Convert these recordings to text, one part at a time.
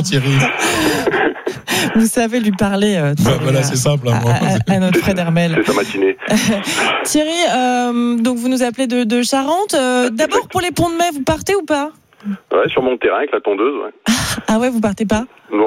Thierry. Vous savez lui parler. Voilà, c'est simple. À notre Fred Hermel. C'est sa matinée. Thierry, donc vous nous appelez de Charente. D'abord, pour les ponts de mai, vous partez ou pas ? Ouais, sur mon terrain avec la tondeuse, ouais. Ah ouais, vous partez pas ? Non.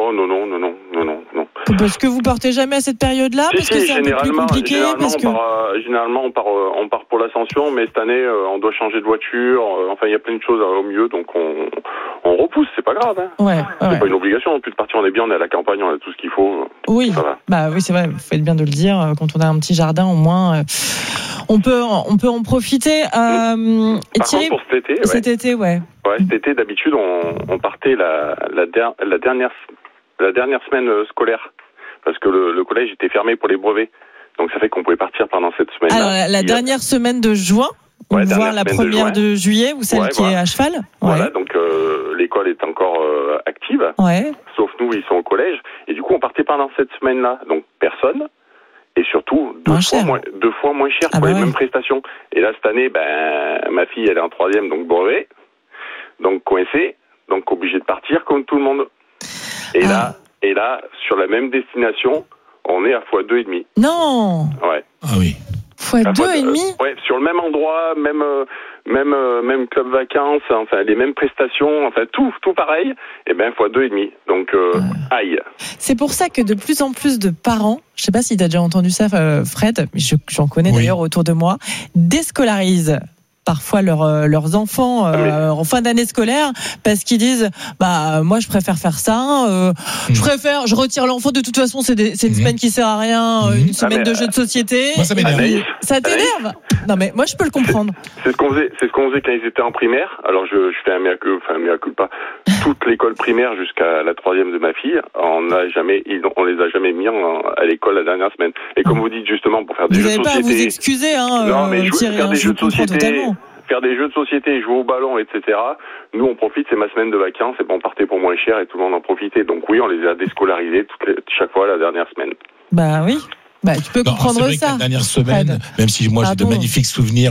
Parce que vous partez jamais à cette période-là, parce que c'est un peu plus compliqué. Généralement, on part pour l'ascension, mais cette année, on doit changer de voiture. Enfin, il y a plein de choses au milieu, donc on repousse. C'est pas grave. Hein. Ouais. C'est pas une obligation non plus de partir. On est bien, on est à la campagne, on a tout ce qu'il faut. Oui. Bah oui, c'est vrai. Vous faites bien de le dire. Quand on a un petit jardin, au moins, on peut en profiter. Par contre, pour cet été, ouais. Ouais, cet été, d'habitude, on partait la dernière semaine scolaire, parce que le collège était fermé pour les brevets. Donc ça fait qu'on pouvait partir pendant cette semaine. Alors la dernière semaine de juin, voire la première de juillet, ou celle qui est à cheval. Voilà, donc l'école est encore active, sauf nous, ils sont au collège. Et du coup, on partait pendant cette semaine-là. Donc personne. Et surtout, deux fois moins cher pour les mêmes prestations. Et là, cette année, ma fille, elle est en 3e, donc brevet. Donc coincé, donc obligé de partir comme tout le monde. Et là, sur la même destination, on est à x2,5. Non. Ouais. Ah oui. x2,5. Ouais, sur le même endroit, même club vacances, enfin les mêmes prestations, enfin tout pareil. Et x2,5. Donc aïe. C'est pour ça que de plus en plus de parents, je sais pas si tu as déjà entendu ça, Fred, mais j'en connais d'ailleurs autour de moi, déscolarisent parfois leurs enfants en fin d'année scolaire, parce qu'ils disent moi je préfère faire ça, je retire l'enfant, de toute façon c'est une semaine qui sert à rien, une semaine de jeu de société. Moi ça m'énerve. Ça t'énerve? Non mais moi je peux le comprendre. C'est ce qu'on faisait quand ils étaient en primaire. Alors je fais un mea culpa. Toute l'école primaire jusqu'à la 3e de ma fille, on les a jamais mis à l'école la dernière semaine. Et comme vous dites justement, pour faire des jeux de société. Vous n'avez pas à vous excuser, non, mais Thierry, faire des jeux de société. Totalement. Faire des jeux de société, jouer au ballon, etc. Nous, on profite, c'est ma semaine de vacances, et on partait pour moins cher et tout le monde en profitait. Donc oui, on les a déscolarisés chaque fois la dernière semaine. Bah oui. Tu peux comprendre c'est vrai ça. Que la dernière semaine, même si moi j'ai de magnifiques souvenirs.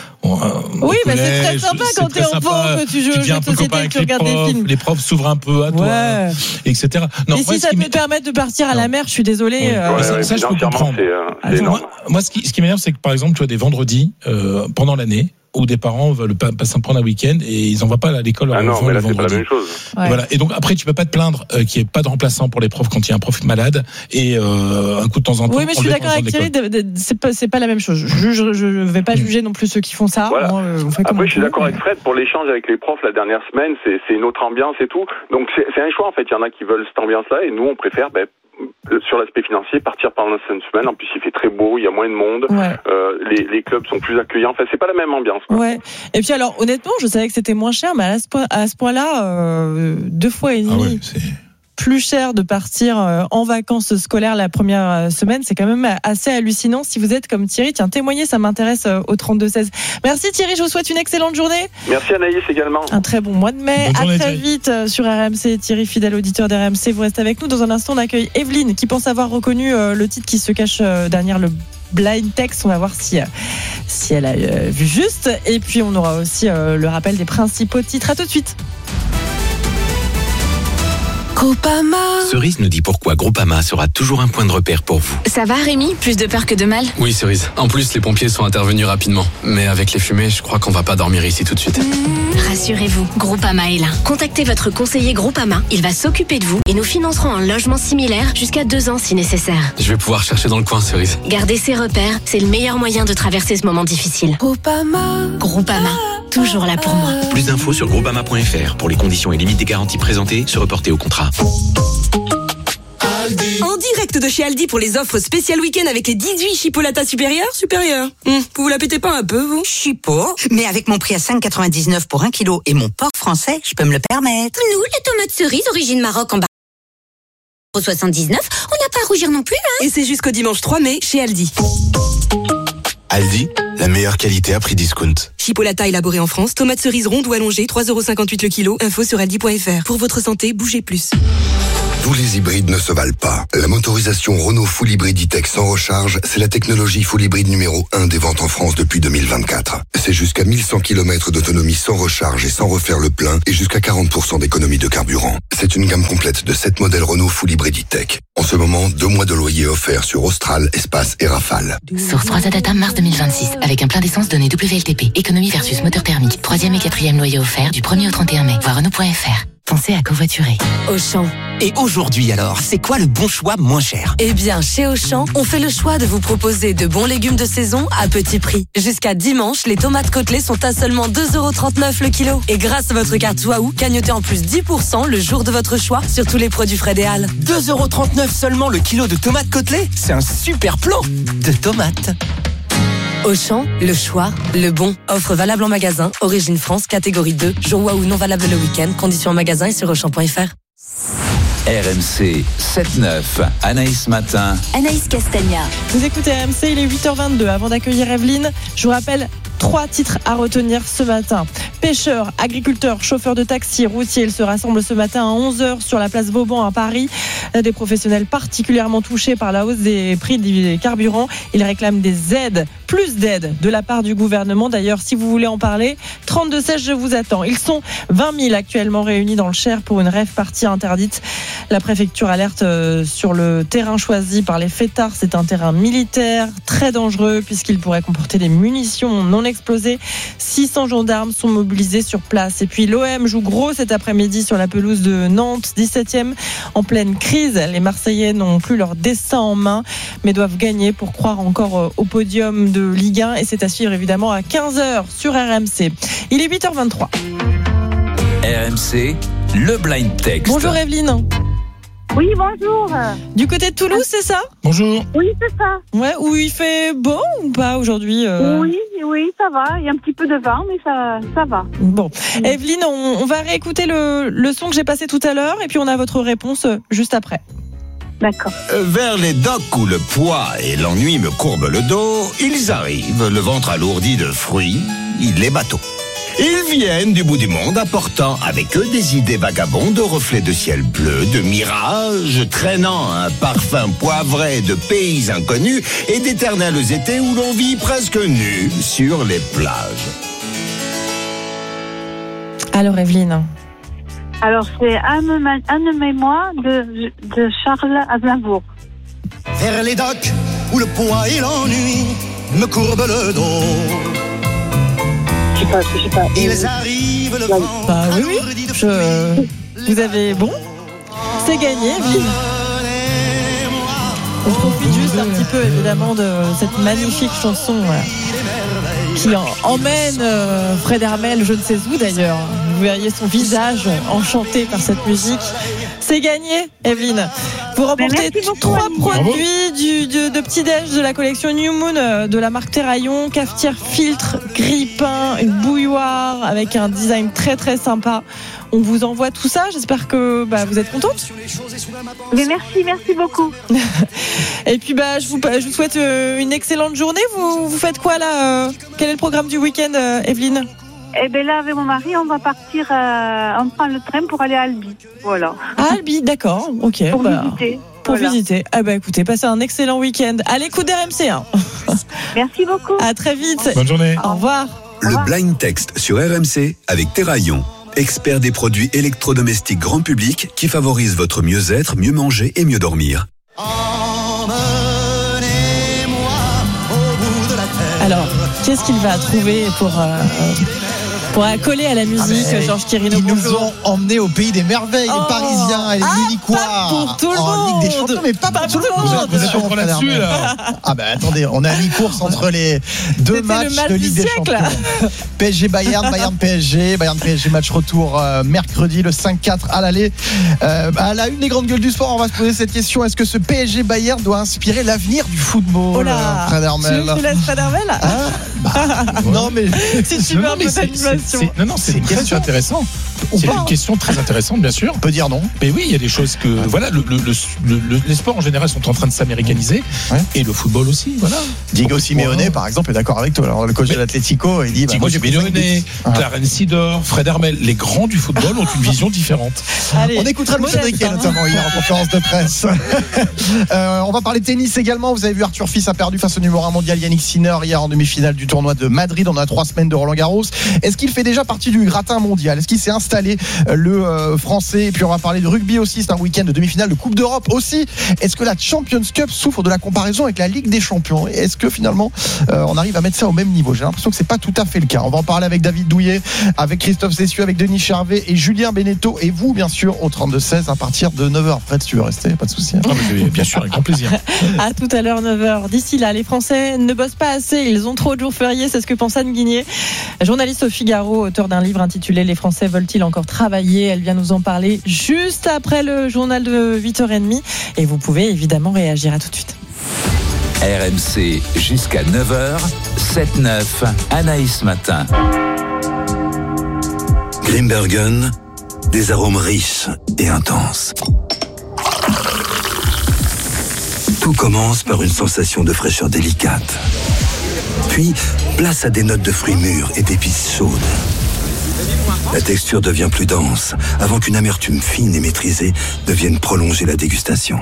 Oui, mais c'est très sympa quand t'es enfant, que tu joues aux jeux de société, que tu regardes des films. Les profs s'ouvrent un peu à toi, etc. Non, et si ça peut te permettre de partir à la mer, je suis désolée. Ça, je peux comprendre. C'est énorme. Moi, ce qui m'énerve, c'est que par exemple, tu as des vendredis pendant l'année où des parents veulent passer prendre un week-end et ils n'envoient pas à l'école leur enfant le vendredi. C'est pas la même chose. Voilà. Et donc après, tu peux pas te plaindre qu'il n'y ait pas de remplaçant pour les profs quand il y a un prof malade et un coup de temps en temps. Oui, mais je suis d'accord avec Thierry, c'est pas la même chose. Je vais pas juger non plus ceux qui font ça. Voilà. Moi, après, je suis d'accord avec Fred, pour l'échange avec les profs la dernière semaine, c'est une autre ambiance et tout. Donc c'est un choix en fait. Il y en a qui veulent cette ambiance-là et nous on préfère sur l'aspect financier, partir pendant cette semaine. En plus, il fait très beau, il y a moins de monde. Les clubs sont plus accueillants. Enfin, c'est pas la même ambiance. Ouais. Et puis alors, honnêtement, je savais que c'était moins cher, mais à ce point-là, 2 fois et demi. Plus cher de partir en vacances scolaires la première semaine, c'est quand même assez hallucinant. Si vous êtes comme Thierry, témoignez, ça m'intéresse au 32-16. Merci Thierry, je vous souhaite une excellente journée. Merci Anaïs également. Un très bon mois de mai. Bonne journée, à très vite sur RMC. Thierry, fidèle auditeur d'RMC, vous restez avec nous. Dans un instant, on accueille Evelyne qui pense avoir reconnu le titre qui se cache derrière le blind text. On va voir si elle a vu juste. Et puis on aura aussi le rappel des principaux titres. À tout de suite. Groupama. Cerise nous dit pourquoi Groupama sera toujours un point de repère pour vous. Ça va Rémi? Plus de peur que de mal? Oui Cerise. En plus les pompiers sont intervenus rapidement. Mais avec les fumées, je crois qu'on va pas dormir ici tout de suite. Rassurez-vous, Groupama est là. Contactez votre conseiller Groupama, il va s'occuper de vous et nous financerons un logement similaire jusqu'à 2 ans si nécessaire. Je vais pouvoir chercher dans le coin Cerise. Garder ses repères, c'est le meilleur moyen de traverser ce moment difficile. Groupama, toujours là pour moi. Plus d'infos sur groupama.fr. Pour les conditions et limites des garanties présentées, se reporter au contrat. En direct de chez Aldi pour les offres spéciales week-end avec les 18 chipolatas supérieurs. Vous vous la pétez pas un peu, vous? Chipo, mais avec mon prix à 5,99 pour 1 kilo et mon porc français, je peux me le permettre. Nous, les tomates cerises origine Maroc en bas. 79, on n'a pas à rougir non plus, hein. Et c'est jusqu'au dimanche 3 mai chez Aldi. Aldi, la meilleure qualité à prix discount. Chipolata élaborée en France, tomates cerises rondes ou allongées, 3,58€ le kilo. Info sur aldi.fr. Pour votre santé, bougez plus. Tous les hybrides ne se valent pas. La motorisation Renault Full Hybrid E-Tech sans recharge, c'est la technologie Full Hybrid numéro 1 des ventes en France depuis 2024. C'est jusqu'à 1100 km d'autonomie sans recharge et sans refaire le plein et jusqu'à 40% d'économie de carburant. C'est une gamme complète de 7 modèles Renault Full Hybrid E-Tech. En ce moment, 2 mois de loyer offerts sur Austral, Espace et Rafale. Source 3 Data mars 2026 avec un plein d'essence donné WLTP. Économie versus moteur thermique. 3e et 4e loyer offert du 1er au 31 mai. Voir Renault.fr. Pensez à covoiturer. Auchan. Et aujourd'hui alors, c'est quoi le bon choix moins cher ? Eh bien, chez Auchan, on fait le choix de vous proposer de bons légumes de saison à petit prix. Jusqu'à dimanche, les tomates côtelées sont à seulement 2,39€ le kilo. Et grâce à votre carte Waouh, gagnotez en plus 10% le jour de votre choix sur tous les produits Fred et Al. 2,39€ seulement le kilo de tomates côtelées ? C'est un super plan de tomates. Auchan, le choix, le bon. Offre valable en magasin, origine France, catégorie 2. Jour Waouh non valable le week-end. Conditions en magasin et sur Auchan.fr. RMC 7-9, Anaïs Matin. Anaïs Castagna. Vous écoutez RMC, il est 8h22. Avant d'accueillir Evelyne, je vous rappelle 3 titres à retenir ce matin. Pêcheurs, agriculteurs, chauffeurs de taxi, routiers, ils se rassemblent ce matin à 11h sur la place Vauban à Paris. Des professionnels particulièrement touchés par la hausse des prix des carburants. Ils réclament des aides, plus d'aides de la part du gouvernement. D'ailleurs, si vous voulez en parler, 32-16, je vous attends. Ils sont 20 000 actuellement réunis dans le Cher pour une rave-party interdite. La préfecture alerte sur le terrain choisi par les fêtards. C'est un terrain militaire très dangereux puisqu'il pourrait comporter des munitions non explosées. 600 gendarmes sont mobilisés sur place. Et puis l'OM joue gros cet après-midi sur la pelouse de Nantes, 17e, en pleine crise. Les Marseillais n'ont plus leur destin en main, mais doivent gagner pour croire encore au podium de Ligue 1. Et c'est à suivre évidemment à 15h sur RMC. Il est 8h23. RMC, le blind text. Bonjour Evelyne. Oui, bonjour. Du côté de Toulouse, c'est ça ? Bonjour. Oui, c'est ça. Ouais, où il fait beau ou pas aujourd'hui Oui, ça va. Il y a un petit peu de vent, mais ça va. Bon, Evelyne, on va réécouter le son que j'ai passé tout à l'heure et puis on a votre réponse juste après. D'accord. Vers les docks où le poids et l'ennui me courbent le dos, ils arrivent, le ventre alourdi de fruits, les bateaux. Ils viennent du bout du monde apportant avec eux des idées vagabondes de reflets de ciel bleu, de mirages, traînant un parfum poivré de pays inconnus et d'éternels étés où l'on vit presque nu sur les plages. Alors Evelyne. Alors c'est un mémoire de Charles Aznavour. Vers les docks où le poids et l'ennui me courbent le dos. Je sais pas. Ils arrivent le vent. Bah oui. Vous avez bon. C'est gagné, Evelyne. On profite juste un petit peu évidemment de cette magnifique chanson qui emmène Fred Hermel, je ne sais où d'ailleurs. Vous verriez son visage enchanté par cette musique. C'est gagné, Evelyne. Vous remportez 3 produits de petit-déj de la collection New Moon de la marque Terraillon, cafetière filtre, grille-pain, une bouilloire avec un design très très sympa. On vous envoie tout ça. J'espère que vous êtes contente. Mais merci beaucoup. Et puis je vous souhaite une excellente journée. Vous faites quoi là Quel est le programme du week-end, Evelyne ? Eh bien là, avec mon mari, on va partir, on prend le train pour aller à Albi. Voilà. À Albi, d'accord. Ok. Pour visiter. Écoutez, passez un excellent week-end. À l'écoute d'RMC. Merci beaucoup. À très vite. Bonne journée. Au revoir. Le Blind Text sur RMC avec Terraillon. Expert des produits électrodomestiques grand public qui favorisent votre mieux-être, mieux manger et mieux dormir. Alors, qu'est-ce qu'il va trouver pour accoler à la musique, Georges Quirino? Ils nous ont emmenés au pays des merveilles, les Parisiens et les Munichois. Pas pour tout le monde. En Ligue des Champions, mais pas pour tout le monde. Vous êtes encore là-dessus, là. Attendez, on a mis course entre les deux matchs de Ligue des Champions. PSG Bayern, Bayern PSG match retour mercredi, le 5-4 à l'aller. À la une des grandes gueules du sport, on va se poser cette question: est-ce que ce PSG Bayern doit inspirer l'avenir du football? Fred Hermel. Tu laisses Fred Hermel? Non, mais si tu veux un peu d'animation. C'est une question intéressante. C'est une question très intéressante, bien sûr. On peut dire non. Mais oui, il y a des choses que voilà, les sports en général sont en train de s'américaniser et le football aussi. Voilà. Diego Simeone, par exemple, est d'accord avec toi. Alors, le coach de l'Atlético, il dit Diego Simeone, Clarence Seedorf, Fred Hermel, les grands du football ont une vision différente. Allez, on écoutera Luis Enrique notamment hier en conférence de presse. On va parler de tennis également. Vous avez vu, Arthur Fils a perdu face au numéro 1 mondial Yannick Sinner hier en demi-finale du tournoi de Madrid. On a 3 semaines de Roland-Garros. Est-ce qu'il fait déjà partie du gratin mondial? Est-ce qu'il s'est installé, le français? Et puis on va parler de rugby aussi. C'est un week-end de demi-finale de Coupe d'Europe aussi. Est-ce que la Champions Cup souffre de la comparaison avec la Ligue des Champions? Est-ce que finalement on arrive à mettre ça au même niveau? J'ai l'impression que c'est pas tout à fait le cas. On va en parler avec David Douillet, avec Christophe Cessieux, avec Denis Charvet et Julien Beneteau, et vous bien sûr au 32-16 à partir de 9h. Fred, si tu veux rester, pas de souci. Bien sûr, avec grand plaisir. À tout à l'heure, 9h. D'ici là, les Français ne bossent pas assez, ils ont trop de jours fériés, c'est ce que pense Anne Guigné, journaliste au Figaro, auteur d'un livre intitulé Les Français veulent-ils encore travailler? Elle vient nous en parler juste après le journal de 8h30, et vous pouvez évidemment réagir. À tout de suite. RMC jusqu'à 9h, 7-9, Anaïs Matin. Grimbergen, des arômes riches et intenses. Tout commence par une sensation de fraîcheur délicate. Puis, place à des notes de fruits mûrs et d'épices chaudes. La texture devient plus dense, avant qu'une amertume fine et maîtrisée devienne prolonger la dégustation.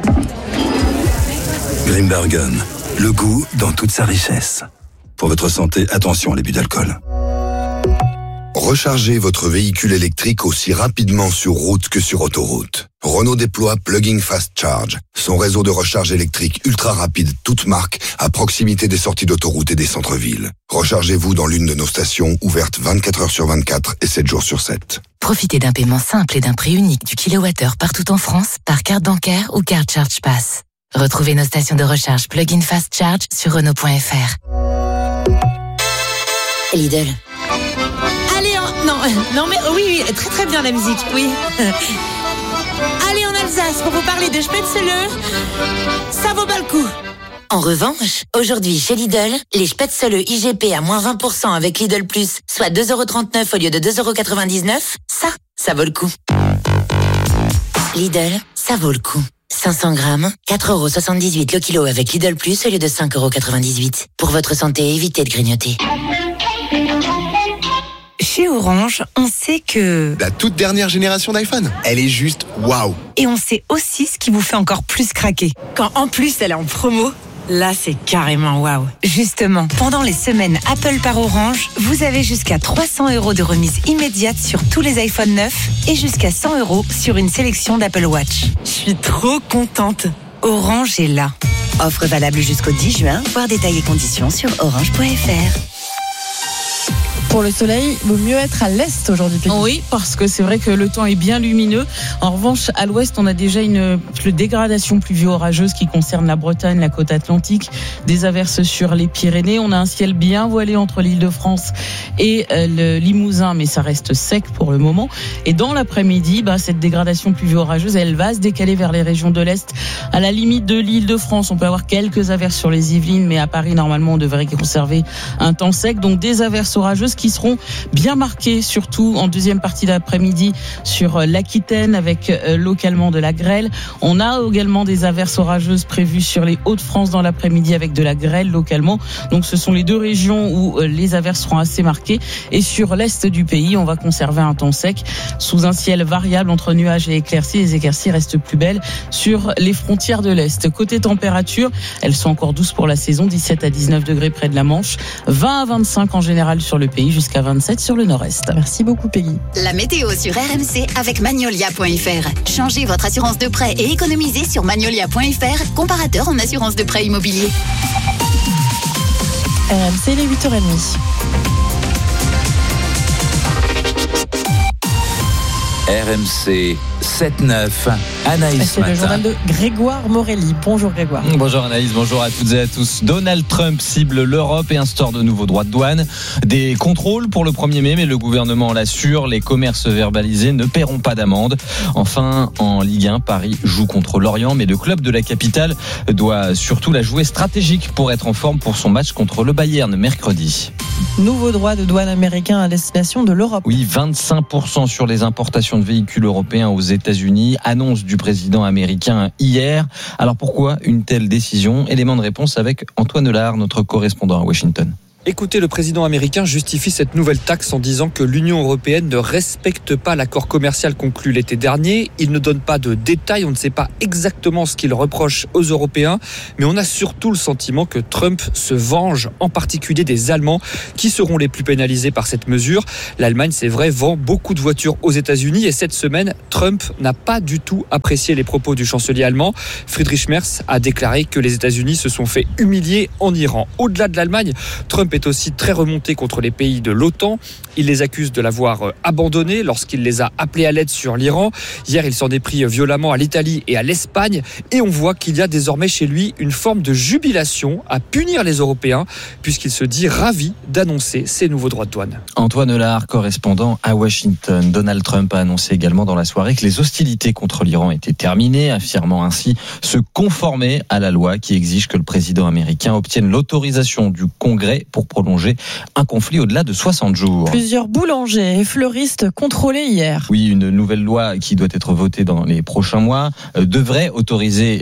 Grimbergen, le goût dans toute sa richesse. Pour votre santé, attention à l'abus d'alcool. Rechargez votre véhicule électrique aussi rapidement sur route que sur autoroute. Renault déploie Plug-in Fast Charge, son réseau de recharge électrique ultra rapide, toute marque, à proximité des sorties d'autoroute et des centres-villes. Rechargez-vous dans l'une de nos stations, ouvertes 24 heures sur 24 et 7 jours sur 7. Profitez d'un paiement simple et d'un prix unique du kilowattheure partout en France par carte bancaire ou carte Charge Pass. Retrouvez nos stations de recharge Plug-in Fast Charge sur Renault.fr. Lidl. Non, mais oui, très très bien la musique, oui. Allez en Alsace pour vous parler de Spätzle. Ça vaut pas le coup. En revanche, aujourd'hui chez Lidl, les Spätzle IGP à moins 20% avec Lidl Plus, soit 2,39€ au lieu de 2,99€, ça vaut le coup. Lidl, ça vaut le coup. 500 grammes, 4,78€ le kilo avec Lidl Plus au lieu de 5,98€. Pour votre santé, évitez de grignoter. Chez Orange, on sait que... La toute dernière génération d'iPhone, elle est juste waouh. Et on sait aussi ce qui vous fait encore plus craquer. Quand en plus elle est en promo, là c'est carrément waouh. Justement, pendant les semaines Apple par Orange, vous avez jusqu'à 300€ de remise immédiate sur tous les iPhone 9 et jusqu'à 100€ sur une sélection d'Apple Watch. Je suis trop contente. Orange est là. Offre valable jusqu'au 10 juin, voir détails et conditions sur orange.fr. Pour le soleil, il vaut mieux être à l'est aujourd'hui. Oui, parce que c'est vrai que le temps est bien lumineux. En revanche, à l'ouest, on a déjà une dégradation pluvio-orageuse qui concerne la Bretagne, la côte atlantique, des averses sur les Pyrénées. On a un ciel bien voilé entre l'Île-de-France et le Limousin, mais ça reste sec pour le moment. Et dans l'après-midi, cette dégradation pluvio-orageuse, elle va se décaler vers les régions de l'Est. À la limite de l'Île-de-France, on peut avoir quelques averses sur les Yvelines, mais à Paris, normalement, on devrait conserver un temps sec. Donc des averses orageuses qui seront bien marquées, surtout en deuxième partie d'après-midi sur l'Aquitaine, avec localement de la grêle. On a également des averses orageuses prévues sur les Hauts-de-France dans l'après-midi avec de la grêle localement. Donc ce sont les deux régions où les averses seront assez marquées. Et sur l'est du pays, on va conserver un temps sec sous un ciel variable entre nuages et éclaircies. Les éclaircies restent plus belles sur les frontières de l'Est. Côté température, elles sont encore douces pour la saison, 17 à 19 degrés près de la Manche, 20 à 25 en général sur le pays, jusqu'à 27 sur le nord-est. Merci beaucoup Peggy. La météo sur RMC avec Magnolia.fr. Changez votre assurance de prêt et économisez sur Magnolia.fr, comparateur en assurance de prêt immobilier. RMC, les 8h30. RMC 7-9, Anaïs C'est Matin. le journal de Grégoire Morelli. Bonjour Grégoire. Bonjour Anaïs, bonjour à toutes et à tous. Donald Trump cible l'Europe et instaure de nouveaux droits de douane. Des contrôles pour le 1er mai, mais le gouvernement l'assure, les commerces verbalisés ne paieront pas d'amende. Enfin, en Ligue 1, Paris joue contre Lorient, mais le club de la capitale doit surtout la jouer stratégique pour être en forme pour son match contre le Bayern mercredi. Nouveau droit de douane américain à destination de l'Europe. Oui, 25% sur les importations de véhicules européens aux États-Unis, annonce du président américain hier. Alors pourquoi une telle décision ? Élément de réponse avec Antoine Lard, notre correspondant à Washington. Écoutez, le président américain justifie cette nouvelle taxe en disant que l'Union européenne ne respecte pas l'accord commercial conclu l'été dernier. Il ne donne pas de détails, on ne sait pas exactement ce qu'il reproche aux Européens, mais on a surtout le sentiment que Trump se venge, en particulier des Allemands, qui seront les plus pénalisés par cette mesure. L'Allemagne, c'est vrai, vend beaucoup de voitures aux États-Unis et cette semaine, Trump n'a pas du tout apprécié les propos du chancelier allemand. Friedrich Merz a déclaré que les États-Unis se sont fait humilier en Iran. Au-delà de l'Allemagne, Trump est aussi très remonté contre les pays de l'OTAN. Il les accuse de l'avoir abandonné lorsqu'il les a appelés à l'aide sur l'Iran. Hier, il s'en est pris violemment à l'Italie et à l'Espagne. Et on voit qu'il y a désormais chez lui une forme de jubilation à punir les Européens, puisqu'il se dit ravi d'annoncer ces nouveaux droits de douane. Antoine Lard, correspondant à Washington. Donald Trump a annoncé également dans la soirée que les hostilités contre l'Iran étaient terminées, affirmant ainsi se conformer à la loi qui exige que le président américain obtienne l'autorisation du Congrès pour prolonger un conflit au-delà de 60 jours. Plusieurs boulangers et fleuristes contrôlés hier. Oui, une nouvelle loi qui doit être votée dans les prochains mois devrait autoriser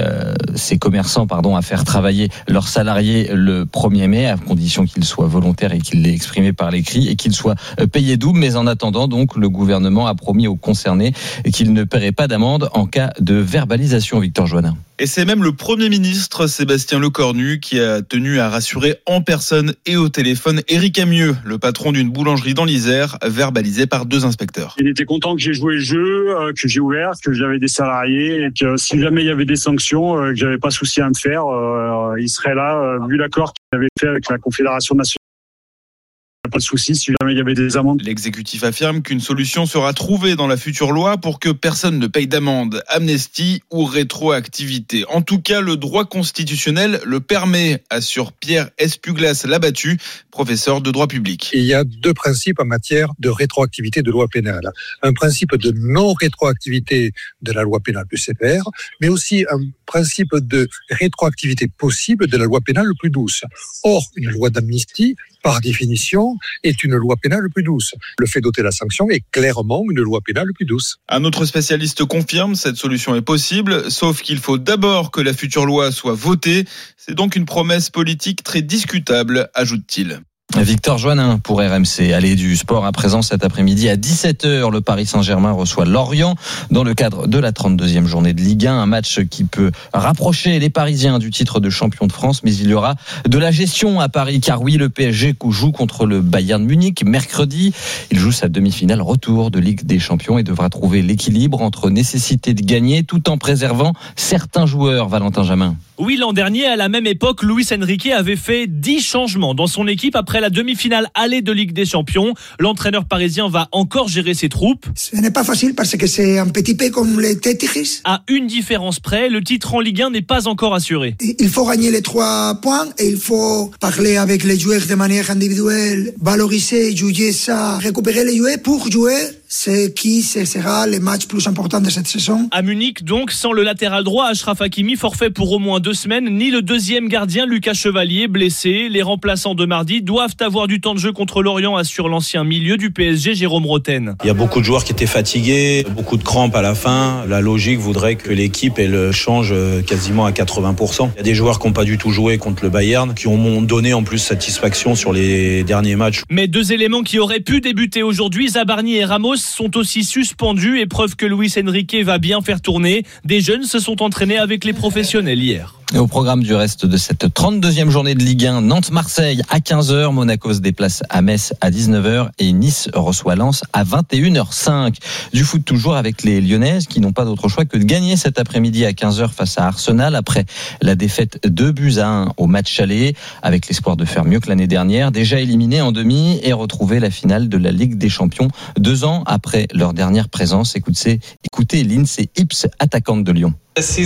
ces commerçants à faire travailler leurs salariés le 1er mai, à condition qu'ils soient volontaires et qu'ils l'aient exprimé par l'écrit et qu'ils soient payés double. Mais en attendant, donc, le gouvernement a promis aux concernés qu'il ne paierait pas d'amende en cas de verbalisation. Victor Joannin. Et c'est même le Premier ministre Sébastien Lecornu qui a tenu à rassurer en personne et au téléphone Éric Amieux, le patron d'une boulangerie dans l'Isère, verbalisé par 2 inspecteurs. Il était content que j'ai joué le jeu, que j'ai ouvert, que j'avais des salariés et que si jamais il y avait des sanctions, que j'avais pas souci à me faire, il serait là, vu l'accord qu'il avait fait avec la Confédération nationale. Pas de souci si jamais il y avait des amendes. L'exécutif affirme qu'une solution sera trouvée dans la future loi pour que personne ne paye d'amende, amnistie ou rétroactivité. En tout cas, le droit constitutionnel le permet, assure Pierre Espuglas-Labattu, professeur de droit public. Il y a 2 principes en matière de rétroactivité de loi pénale. Un principe de non-rétroactivité de la loi pénale plus sévère, mais aussi un principe de rétroactivité possible de la loi pénale plus douce. Or, une loi d'amnistie, par définition, est une loi pénale plus douce. Le fait d'ôter la sanction est clairement une loi pénale plus douce. Un autre spécialiste confirme, cette solution est possible, sauf qu'il faut d'abord que la future loi soit votée. C'est donc une promesse politique très discutable, ajoute-t-il. Victor Joannin pour RMC. Allez, du sport à présent cet après-midi à 17h. Le Paris Saint-Germain reçoit Lorient dans le cadre de la 32e journée de Ligue 1. Un match qui peut rapprocher les Parisiens du titre de champion de France. Mais il y aura de la gestion à Paris. Car oui, le PSG joue contre le Bayern Munich mercredi. Il joue sa demi-finale retour de Ligue des Champions et devra trouver l'équilibre entre nécessité de gagner tout en préservant certains joueurs. Valentin Jamin. Oui, l'an dernier, à la même époque, Luis Enrique avait fait 10 changements dans son équipe après la demi-finale aller de Ligue des Champions. L'entraîneur parisien va encore gérer ses troupes. Ce n'est pas facile parce que c'est un petit peu comme les Tetris. À une différence près, le titre en Ligue 1 n'est pas encore assuré. Il faut gagner les 3 points et il faut parler avec les joueurs de manière individuelle, valoriser, juger ça, récupérer les joueurs pour jouer ce qui sera le match plus important de cette saison. À Munich, donc, sans le latéral droit Achraf Hakimi, forfait pour au moins 2 semaines, ni le deuxième gardien Lucas Chevalier, blessé. Les remplaçants de mardi doivent avoir du temps de jeu contre Lorient, assure l'ancien milieu du PSG, Jérôme Roten. Il y a beaucoup de joueurs qui étaient fatigués, beaucoup de crampes à la fin. La logique voudrait que l'équipe elle change quasiment à 80%. Il y a des joueurs qui n'ont pas du tout joué contre le Bayern, qui ont donné en plus satisfaction sur les derniers matchs. Mais 2 éléments qui auraient pu débuter aujourd'hui, Zabarni et Ramos, sont aussi suspendus, et preuve que Luis Enrique va bien faire tourner. Des jeunes se sont entraînés avec les professionnels hier. Et au programme du reste de cette 32e journée de Ligue 1, Nantes-Marseille à 15h, Monaco se déplace à Metz à 19h et Nice reçoit Lens à 21h05. Du foot toujours avec les Lyonnaises qui n'ont pas d'autre choix que de gagner cet après-midi à 15h face à Arsenal après la défaite 2-1 au match aller, avec l'espoir de faire mieux que l'année dernière, déjà éliminé en demi et retrouver la finale de la Ligue des Champions 2 ans après leur dernière présence. Écoutez Lindsay Ips, attaquante de Lyon.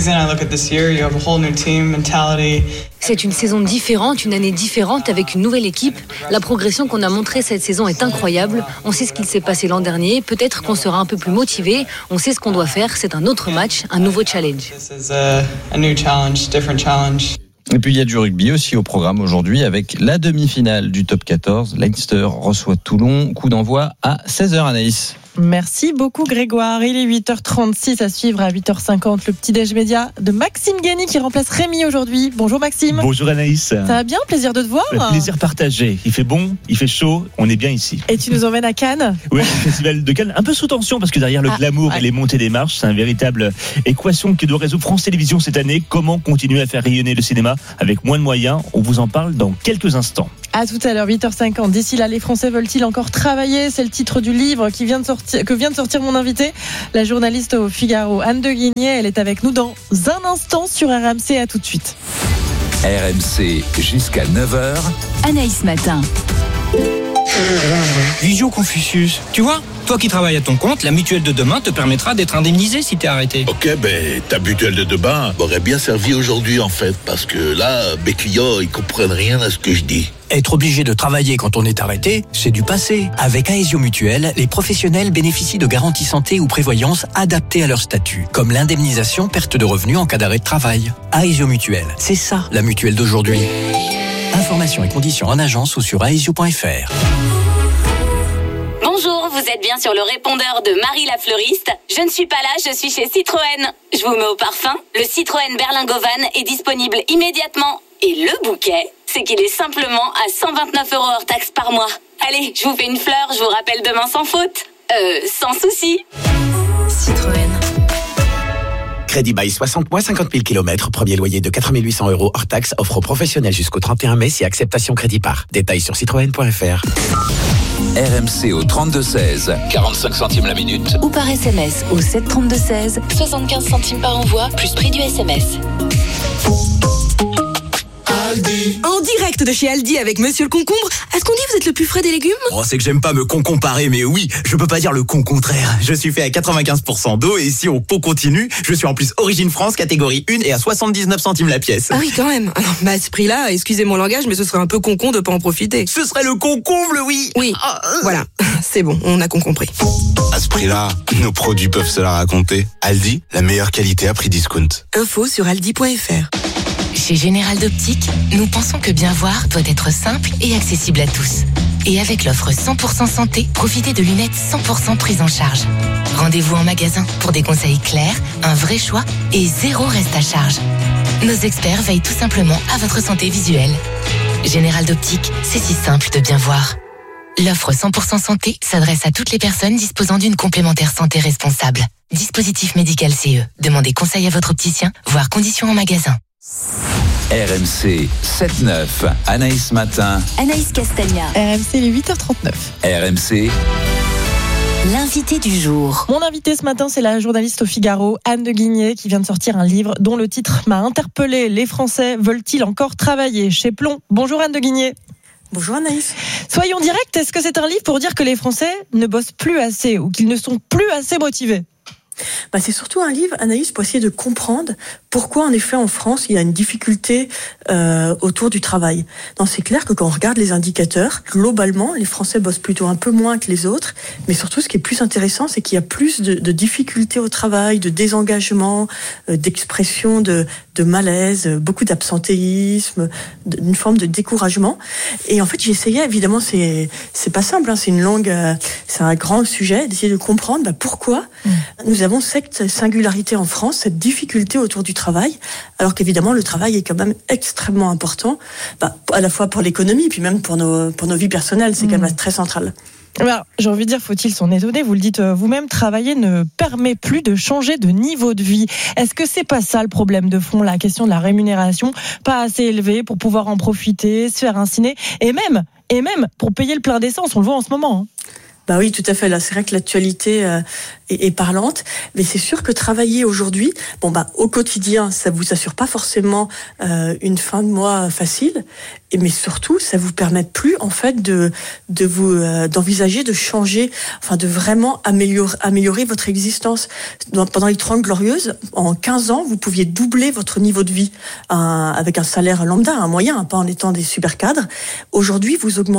C'est une saison différente, une année différente avec une nouvelle équipe. La progression qu'on a montrée cette saison est incroyable. On sait ce qu'il s'est passé l'an dernier. Peut-être qu'on sera un peu plus motivé. On sait ce qu'on doit faire. C'est un autre match, un nouveau challenge. Et puis il y a du rugby aussi au programme aujourd'hui avec la demi-finale du top 14. Leinster reçoit Toulon. Coup d'envoi à 16h, Anaïs. Merci beaucoup Grégoire. Il est 8h36 à suivre à 8h50 le petit-déj média de Maxime Guény qui remplace Rémi aujourd'hui. Bonjour Maxime. Bonjour Anaïs. Ça va bien? Plaisir de te voir. Plaisir partagé. Il fait bon, il fait chaud, on est bien ici. Et tu nous emmènes à Cannes? Oui, le festival de Cannes, un peu sous tension parce que derrière le glamour et les montées des marches, c'est une véritable équation que doit résoudre France Télévisions cette année. Comment continuer à faire rayonner le cinéma avec moins de moyens? On vous en parle dans quelques instants. À tout à l'heure, 8h50. D'ici là, les Français veulent-ils encore travailler? C'est le titre du livre que vient de sortir mon invité, la journaliste au Figaro, Anne de Guigné. Elle est avec nous dans un instant sur RMC. À tout de suite. RMC jusqu'à 9h. Anaïs Matin. Visio Confucius, tu vois, toi qui travailles à ton compte, la mutuelle de demain te permettra d'être indemnisé si t'es arrêté. Ok, ta mutuelle de demain m'aurait bien servi aujourd'hui en fait, parce que là, mes clients, ils comprennent rien à ce que je dis. Être obligé de travailler quand on est arrêté, c'est du passé. Avec Aesio Mutuelle, les professionnels bénéficient de garanties santé ou prévoyance adaptées à leur statut, comme l'indemnisation perte de revenus en cas d'arrêt de travail. Aesio Mutuelle, c'est ça la mutuelle d'aujourd'hui. Informations et conditions en agence ou sur aesio.fr. Bonjour, vous êtes bien sur le répondeur de Marie la fleuriste. Je ne suis pas là, je suis chez Citroën. Je vous mets au parfum. Le Citroën Berlingovan est disponible immédiatement. Et le bouquet, c'est qu'il est simplement à 129 € hors taxe par mois. Allez, je vous fais une fleur, je vous rappelle demain sans faute. Sans souci. Citroën. Crédit bail 60 mois, 50 000 km, premier loyer de 4 800 € hors taxe, offre aux professionnels jusqu'au 31 mai si acceptation crédit par. Détails sur citroën.fr. RMC au 32-16, 45 centimes la minute. Ou par SMS au 732-16, 75 centimes par envoi, plus prix du SMS. En direct de chez Aldi avec Monsieur le Concombre. Est-ce qu'on dit vous êtes le plus frais des légumes? Oh, c'est que j'aime pas me comparer, mais oui, je peux pas dire le contraire. Je suis fait à 95% d'eau et si on continue, je suis en plus Origine France, catégorie 1 et à 79 centimes la pièce. Ah oui, quand même. À ce prix-là, excusez mon langage, mais ce serait un peu concon de pas en profiter. Ce serait le concomble, oui. Oui, voilà. C'est bon, on a compris. À ce prix-là, nos produits peuvent se la raconter. Aldi, la meilleure qualité à prix discount. Info sur aldi.fr. Chez Général d'Optique, nous pensons que bien voir doit être simple et accessible à tous. Et avec l'offre 100% santé, profitez de lunettes 100% prises en charge. Rendez-vous en magasin pour des conseils clairs, un vrai choix et 0 reste à charge. Nos experts veillent tout simplement à votre santé visuelle. Général d'Optique, c'est si simple de bien voir. L'offre 100% santé s'adresse à toutes les personnes disposant d'une complémentaire santé responsable. Dispositif médical CE. Demandez conseil à votre opticien, voire conditions en magasin. RMC 7-9, Anaïs Matin. Anaïs Castagna. RMC, il est 8h39. RMC. L'invité du jour. Mon invité ce matin, c'est la journaliste au Figaro, Anne de Guigné, qui vient de sortir un livre dont le titre m'a interpellée. Les Français veulent-ils encore travailler chez Plomb? Bonjour Anne de Guigné. Bonjour Anaïs. Soyons directs, est-ce que c'est un livre pour dire que les Français ne bossent plus assez ou qu'ils ne sont plus assez motivés? C'est surtout un livre, Anaïs, pour essayer de comprendre pourquoi, en effet, en France, il y a une difficulté autour du travail. Non, c'est clair que quand on regarde les indicateurs, globalement, les Français bossent plutôt un peu moins que les autres, mais surtout, ce qui est plus intéressant, c'est qu'il y a plus de difficultés au travail, de désengagement, d'expression de malaise, beaucoup d'absentéisme, d'une forme de découragement. Et en fait, j'ai essayé, évidemment, c'est pas simple, c'est une longue, c'est un grand sujet, d'essayer de comprendre pourquoi nous avons cette singularité en France, cette difficulté autour du travail, alors qu'évidemment le travail est quand même extrêmement important, à la fois pour l'économie, puis même pour nos vies personnelles, c'est quand même très central. Alors, j'ai envie de dire, faut-il s'en étonner? Vous le dites vous-même, travailler ne permet plus de changer de niveau de vie. Est-ce que c'est pas ça le problème de fond, la question de la rémunération, pas assez élevée pour pouvoir en profiter, se faire un ciné, et même pour payer le plein d'essence, on le voit en ce moment. Oui, tout à fait. Là, c'est vrai que l'actualité est parlante, mais c'est sûr que travailler aujourd'hui, au quotidien, ça vous assure pas forcément une fin de mois facile, mais surtout, ça vous permet plus en fait d'envisager de changer, de vraiment améliorer votre existence. Pendant les 30 glorieuses, en 15 ans, vous pouviez doubler votre niveau de vie avec un salaire lambda, un moyen, pas en étant des super cadres. Aujourd'hui, vous augmentez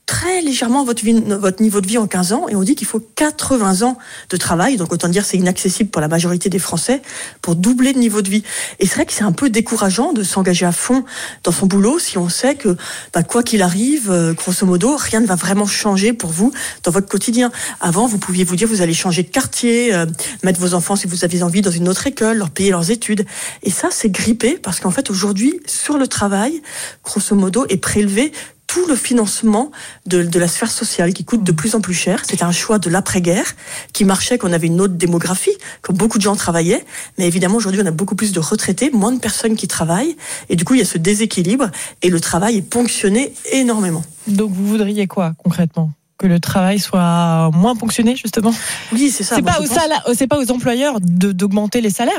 très légèrement votre niveau de vie en 15 ans et on dit qu'il faut 80 ans de travail, donc autant dire c'est inaccessible pour la majorité des Français pour doubler le niveau de vie. Et c'est vrai que c'est un peu décourageant de s'engager à fond dans son boulot si on sait que quoi qu'il arrive, grosso modo, rien ne va vraiment changer pour vous dans votre quotidien. Avant, vous pouviez vous dire vous allez changer de quartier, mettre vos enfants si vous avez envie dans une autre école, leur payer leurs études. Et ça, c'est grippé parce qu'en fait aujourd'hui, sur le travail, grosso modo, est prélevé tout le financement de la sphère sociale qui coûte de plus en plus cher. C'était un choix de l'après-guerre qui marchait, qu'on avait une autre démographie, que beaucoup de gens travaillaient. Mais évidemment, aujourd'hui, on a beaucoup plus de retraités, moins de personnes qui travaillent. Et du coup, il y a ce déséquilibre et le travail est ponctionné énormément. Donc, vous voudriez quoi, concrètement ? Que le travail soit moins ponctionné, justement ? Oui, c'est ça. C'est pas aux employeurs d'augmenter les salaires ?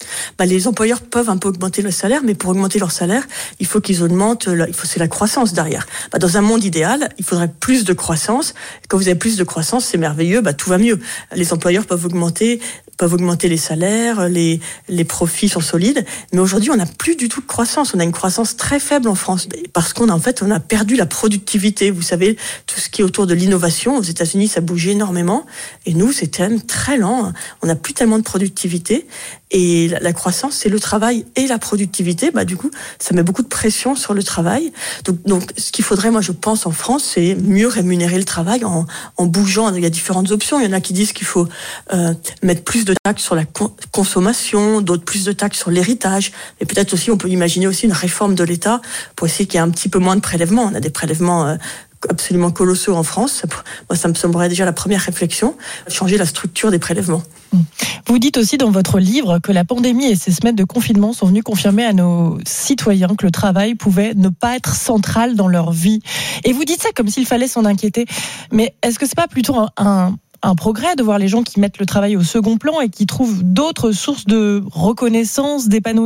Les employeurs peuvent un peu augmenter le salaire, mais pour augmenter leur salaire, il faut qu'ils augmentent. C'est la croissance derrière. Dans un monde idéal, il faudrait plus de croissance. Quand vous avez plus de croissance, c'est merveilleux. Tout va mieux. Les employeurs peuvent augmenter les salaires, les profits sont solides. Mais aujourd'hui, on n'a plus du tout de croissance. On a une croissance très faible en France parce qu'on a perdu la productivité. Vous savez, tout ce qui est autour de l'innovation, aux États-Unis, ça bouge énormément. Et nous, c'est quand même très lent. On n'a plus tellement de productivité. Et la croissance, c'est le travail et la productivité. Du coup, ça met beaucoup de pression sur le travail. Donc, ce qu'il faudrait, moi, je pense, en France, c'est mieux rémunérer le travail en bougeant. Il y a différentes options. Il y en a qui disent qu'il faut mettre plus de taxes sur la consommation, d'autres plus de taxes sur l'héritage. Mais peut-être aussi, on peut imaginer aussi une réforme de l'État pour essayer qu'il y ait un petit peu moins de prélèvements. On a des prélèvements absolument colossaux en France. Moi, ça me semblerait déjà la première réflexion, changer la structure des prélèvements. Vous dites aussi dans votre livre que la pandémie et ces semaines de confinement sont venues confirmer à nos citoyens que le travail pouvait ne pas être central dans leur vie. Et vous dites ça comme s'il fallait s'en inquiéter. Mais est-ce que c'est pas plutôt un progrès de voir les gens qui mettent le travail au second plan et qui trouvent d'autres sources de reconnaissance, d'épanouissement ?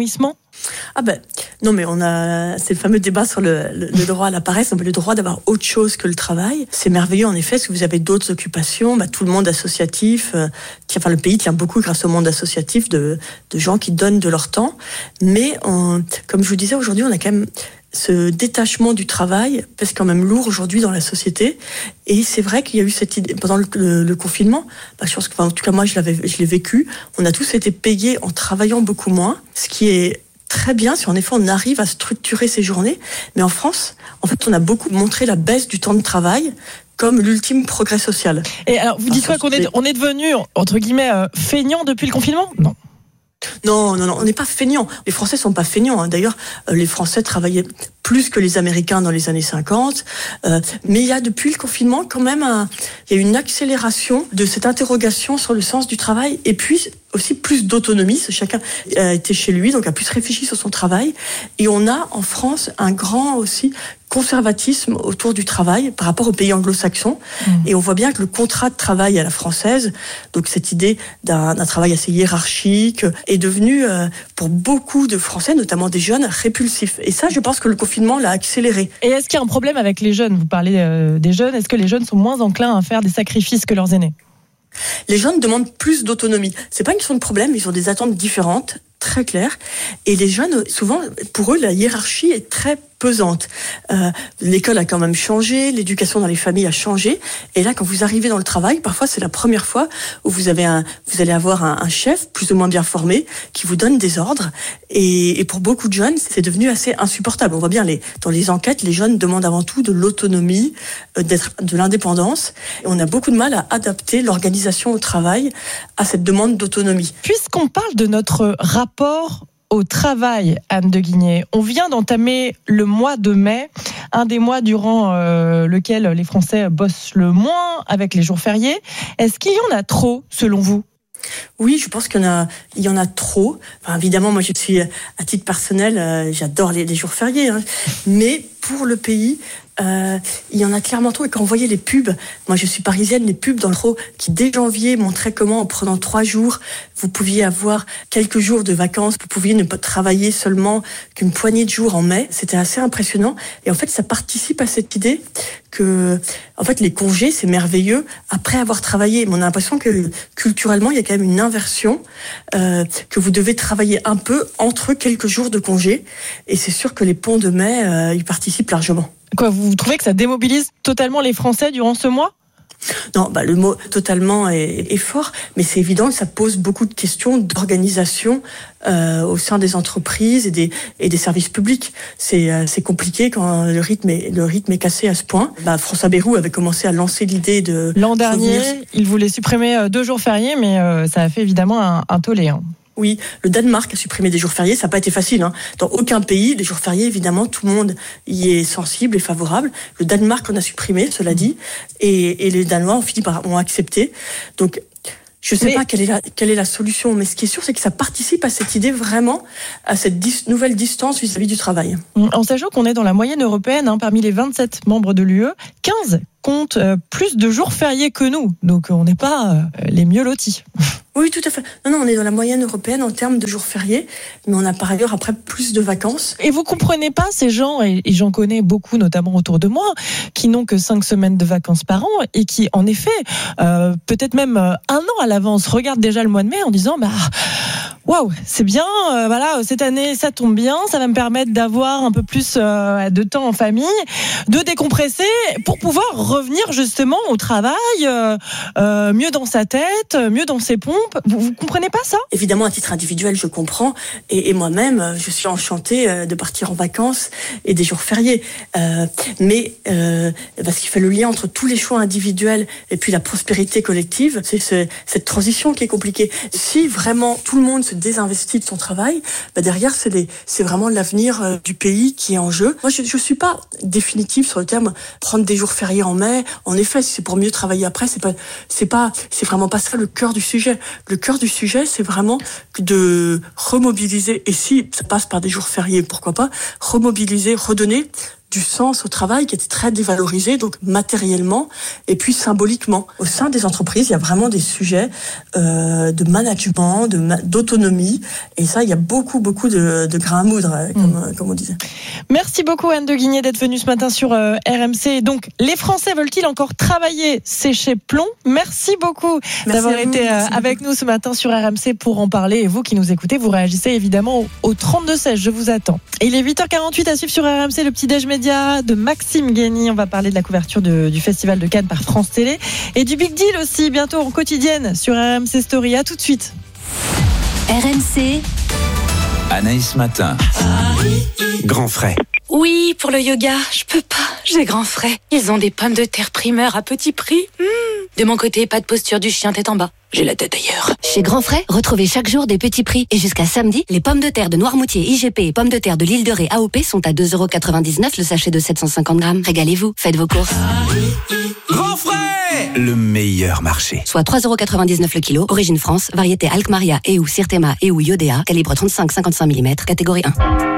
Non, mais c'est le fameux débat sur le droit à la paresse, le droit d'avoir autre chose que le travail. C'est merveilleux en effet, parce que vous avez d'autres occupations, tout le monde associatif, le pays tient beaucoup grâce au monde associatif de gens qui donnent de leur temps. Mais comme je vous disais, aujourd'hui, on a quand même ce détachement du travail pèse quand même lourd aujourd'hui dans la société. Et c'est vrai qu'il y a eu cette idée pendant le confinement. Je pense que, en tout cas, moi, je l'ai vécu. On a tous été payés en travaillant beaucoup moins, ce qui est très bien si en effet on arrive à structurer ces journées. Mais en France, en fait, on a beaucoup montré la baisse du temps de travail comme l'ultime progrès social. Et alors, vous dites quoi, qu'on est devenu, entre guillemets, feignant depuis le confinement ? Non. Non, on n'est pas feignants. Les Français sont pas feignants. D'ailleurs, les Français travaillaient plus que les Américains dans les années 50. Mais il y a, depuis le confinement, quand même, il y a une accélération de cette interrogation sur le sens du travail. Et puis, aussi plus d'autonomie. Chacun a été chez lui, donc a plus réfléchi sur son travail. Et on a, en France, un grand aussi conservatisme autour du travail par rapport aux pays anglo-saxons. Et on voit bien que le contrat de travail à la française, donc cette idée d'un travail assez hiérarchique, est devenu, pour beaucoup de Français, notamment des jeunes, répulsif. Et ça, je pense que le confinement l'a accéléré. Et est-ce qu'il y a un problème avec les jeunes ? Vous parlez des jeunes. Est-ce que les jeunes sont moins enclins à faire des sacrifices que leurs aînés ? Les jeunes demandent plus d'autonomie. C'est pas une question de problème, ils ont des attentes différentes, très claires. Et les jeunes, souvent, pour eux, la hiérarchie est très pesante. L'école a quand même changé, l'éducation dans les familles a changé. Et là, quand vous arrivez dans le travail, parfois c'est la première fois où vous allez avoir un chef plus ou moins bien formé qui vous donne des ordres. Et pour beaucoup de jeunes, c'est devenu assez insupportable. On voit bien dans les enquêtes, les jeunes demandent avant tout de l'autonomie, de l'indépendance. Et on a beaucoup de mal à adapter l'organisation au travail à cette demande d'autonomie. Puisqu'on parle de notre rapport au travail, Anne de Guigné, on vient d'entamer le mois de mai, un des mois durant lequel les Français bossent le moins avec les jours fériés. Est-ce qu'il y en a trop, selon vous ? Oui, je pense qu'il y en a trop. Évidemment, moi, je suis, à titre personnel, j'adore les jours fériés. Mais pour le pays, il y en a clairement trop. Et quand on voyait les pubs, moi je suis parisienne, les pubs dans le métro qui dès janvier montraient comment en prenant 3 jours, vous pouviez avoir quelques jours de vacances, vous pouviez ne pas travailler seulement qu'une poignée de jours en mai. C'était assez impressionnant. Et en fait, ça participe à cette idée que, en fait, les congés, c'est merveilleux après avoir travaillé. Mais on a l'impression que culturellement, il y a quand même une inversion, que vous devez travailler un peu entre quelques jours de congés. Et c'est sûr que les ponts de mai, ils participent largement. Quoi, vous trouvez que ça démobilise totalement les Français durant ce mois ? Non, le mot totalement est fort, mais c'est évident que ça pose beaucoup de questions d'organisation au sein des entreprises et des services publics. C'est compliqué quand le rythme est cassé à ce point. François Bayrou avait commencé à lancer l'idée de l'an dernier, il voulait supprimer 2 jours fériés, mais ça a fait évidemment un tollé. Oui, le Danemark a supprimé des jours fériés, ça n'a pas été facile. Dans aucun pays, les jours fériés, évidemment, tout le monde y est sensible et favorable. Le Danemark en a supprimé, cela dit, et les Danois ont accepté. Donc, je ne sais pas quelle est la solution, mais ce qui est sûr, c'est que ça participe à cette idée vraiment, à cette nouvelle distance vis-à-vis du travail. En sachant qu'on est dans la moyenne européenne, parmi les 27 membres de l'UE, 15 comptent plus de jours fériés que nous. Donc, on n'est pas les mieux lotis. Oui, tout à fait. Non, on est dans la moyenne européenne en termes de jours fériés, mais on a par ailleurs après plus de vacances. Et vous comprenez pas ces gens, et j'en connais beaucoup, notamment autour de moi, qui n'ont que 5 semaines de vacances par an et qui, en effet, peut-être même 1 an à l'avance, regardent déjà le mois de mai en disant, waouh, c'est bien, cette année ça tombe bien, ça va me permettre d'avoir un peu plus de temps en famille, de décompresser pour pouvoir revenir justement au travail, mieux dans sa tête, mieux dans ses pompes. Vous comprenez pas ça ? Évidemment, à titre individuel, je comprends, et moi-même, je suis enchantée de partir en vacances et des jours fériés. Mais parce qu'il fait le lien entre tous les choix individuels et puis la prospérité collective, c'est cette transition qui est compliquée. Si vraiment tout le monde se désinvestit de son travail, derrière c'est vraiment l'avenir du pays qui est en jeu. Moi, je suis pas définitive sur le terme prendre des jours fériés en mai. En effet, si c'est pour mieux travailler après, c'est vraiment pas ça le cœur du sujet. Le cœur du sujet, c'est vraiment de remobiliser, et si ça passe par des jours fériés, pourquoi pas, remobiliser, redonner du sens au travail qui était très dévalorisé, donc matériellement et puis symboliquement. Au sein des entreprises, il y a vraiment des sujets de management, d'autonomie, et ça, il y a beaucoup de grains à moudre, comme on disait. Merci beaucoup Anne de Guigné d'être venue ce matin sur RMC. Donc, les Français veulent-ils encore travailler sécher plomb ? Merci beaucoup d'avoir été avec nous ce matin sur RMC pour en parler. Et vous qui nous écoutez, vous réagissez évidemment au 32-16. Je vous attends. Et il est 8h48 à suivre sur RMC, le petit déj média de Maxime Guény. On va parler de la couverture du Festival de Cannes par France Télé et du Big Deal aussi, bientôt en quotidienne sur RMC Story. À tout de suite. RMC. Anaïs Matin. Grand frais. Oui, pour le yoga, je peux pas, j'ai grand frais. Ils ont des pommes de terre primeurs à petit prix. De mon côté, pas de posture du chien tête en bas. J'ai la tête ailleurs. Chez Grand Frais, retrouvez chaque jour des petits prix. Et jusqu'à samedi, les pommes de terre de Noirmoutier IGP et pommes de terre de l'île de Ré AOP sont à 2,99€ le sachet de 750 grammes. Régalez-vous, faites vos courses. Grand frais, le meilleur marché. Soit 3,99€ le kilo, origine France, variété Alkmaria et ou Sirtema et ou Iodea, calibre 35-55 mm, catégorie 1.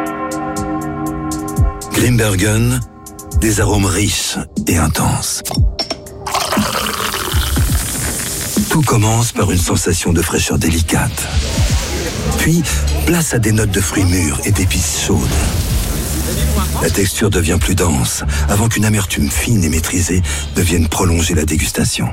Grimbergen, des arômes riches et intenses. Tout commence par une sensation de fraîcheur délicate. Puis, place à des notes de fruits mûrs et d'épices chaudes. La texture devient plus dense, avant qu'une amertume fine et maîtrisée ne vienne prolonger la dégustation.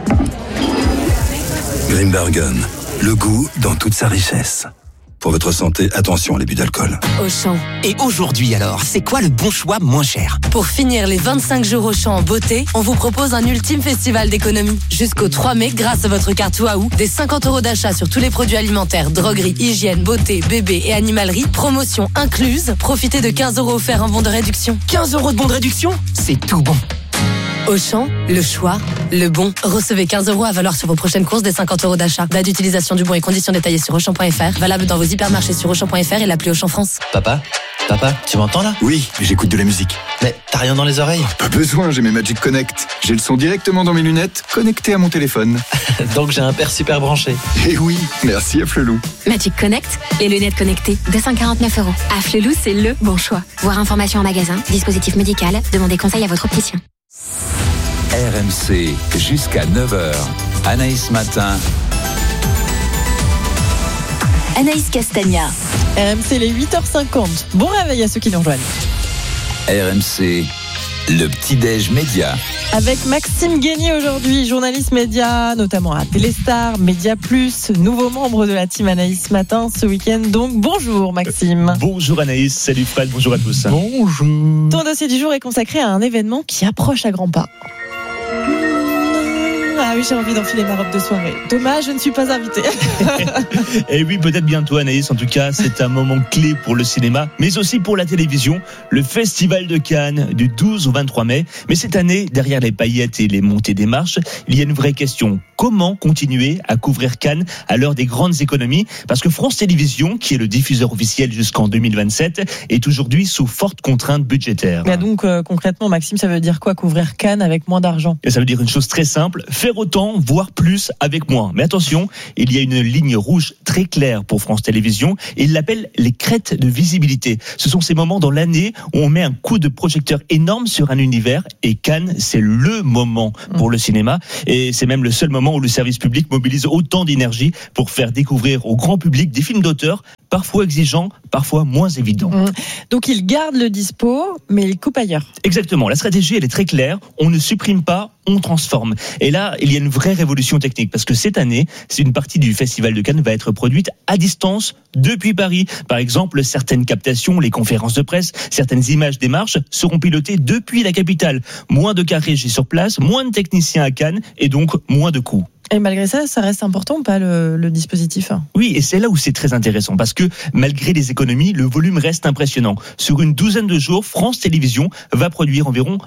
Grimbergen, le goût dans toute sa richesse. Pour votre santé, attention à l'abus d'alcool. Auchan. Et aujourd'hui alors, c'est quoi le bon choix moins cher ? Pour finir les 25 jours Auchan en beauté, on vous propose un ultime festival d'économie. Jusqu'au 3 mai, grâce à votre carte Waouh, des 50€ d'achat sur tous les produits alimentaires, droguerie, hygiène, beauté, bébé et animalerie. Promotion incluse. Profitez de 15€ offerts en bon de réduction. 15€ de bon de réduction ? C'est tout bon. Auchan, le choix, le bon. Recevez 15€ à valoir sur vos prochaines courses des 50€ d'achat. Date d'utilisation du bon et conditions détaillées sur Auchan.fr. Valable dans vos hypermarchés sur Auchan.fr et l'appli Auchan France. Papa, tu m'entends là ? Oui, j'écoute de la musique. Mais t'as rien dans les oreilles ? Pas besoin, j'ai mes Magic Connect. J'ai le son directement dans mes lunettes, connecté à mon téléphone. Donc j'ai un père super branché. Eh oui, merci à Flelou. Magic Connect, les lunettes connectées, 249€. À Flelou, c'est le bon choix. Voir information en magasin, dispositif médical, demandez conseil à votre opticien. RMC, jusqu'à 9h. Anaïs Matin. Anaïs Castagna. RMC, les 8h50. Bon réveil à ceux qui nous rejoignent. RMC, le petit-déj média. Avec Maxime Guény aujourd'hui, journaliste média, notamment à Téléstar, Média Plus, nouveau membre de la team Anaïs ce matin, ce week-end. Donc bonjour Maxime. Bonjour Anaïs, salut Fred, bonjour à tous. Bonjour. Ton dossier du jour est consacré à un événement qui approche à grands pas. Ah oui, j'ai envie d'enfiler ma robe de soirée. Dommage, je ne suis pas invitée. Et oui, peut-être bientôt Anaïs. En tout cas, c'est un moment clé pour le cinéma, mais aussi pour la télévision. Le Festival de Cannes du 12 au 23 mai. Mais cette année, derrière les paillettes et les montées des marches, il y a une vraie question. Comment continuer à couvrir Cannes à l'heure des grandes économies ? Parce que France Télévisions, qui est le diffuseur officiel jusqu'en 2027, est aujourd'hui sous forte contrainte budgétaire. Mais donc, concrètement, Maxime, ça veut dire quoi, couvrir Cannes avec moins d'argent ? Et ça veut dire une chose très simple, faire autant, voire plus avec moins. Mais attention, il y a une ligne rouge très claire pour France Télévisions et il l'appelle les crêtes de visibilité. Ce sont ces moments dans l'année où on met un coup de projecteur énorme sur un univers et Cannes, c'est le moment pour le cinéma et c'est même le seul moment où le service public mobilise autant d'énergie pour faire découvrir au grand public des films d'auteur, parfois exigeants, parfois moins évidents. Donc il garde le dispo, mais il coupe ailleurs. Exactement, la stratégie elle est très claire, on ne supprime pas, on transforme. Et là, il y a une vraie révolution technique, parce que cette année, une partie du Festival de Cannes va être produite à distance depuis Paris. Par exemple, certaines captations, les conférences de presse, certaines images des marches seront pilotées depuis la capitale. Moins de cas régie sur place, moins de techniciens à Cannes, et donc moins de coûts. Et malgré ça, ça reste important ou pas le dispositif ? Oui, et c'est là où c'est très intéressant, parce que malgré les économies, le volume reste impressionnant. Sur une douzaine de jours, France Télévisions va produire environ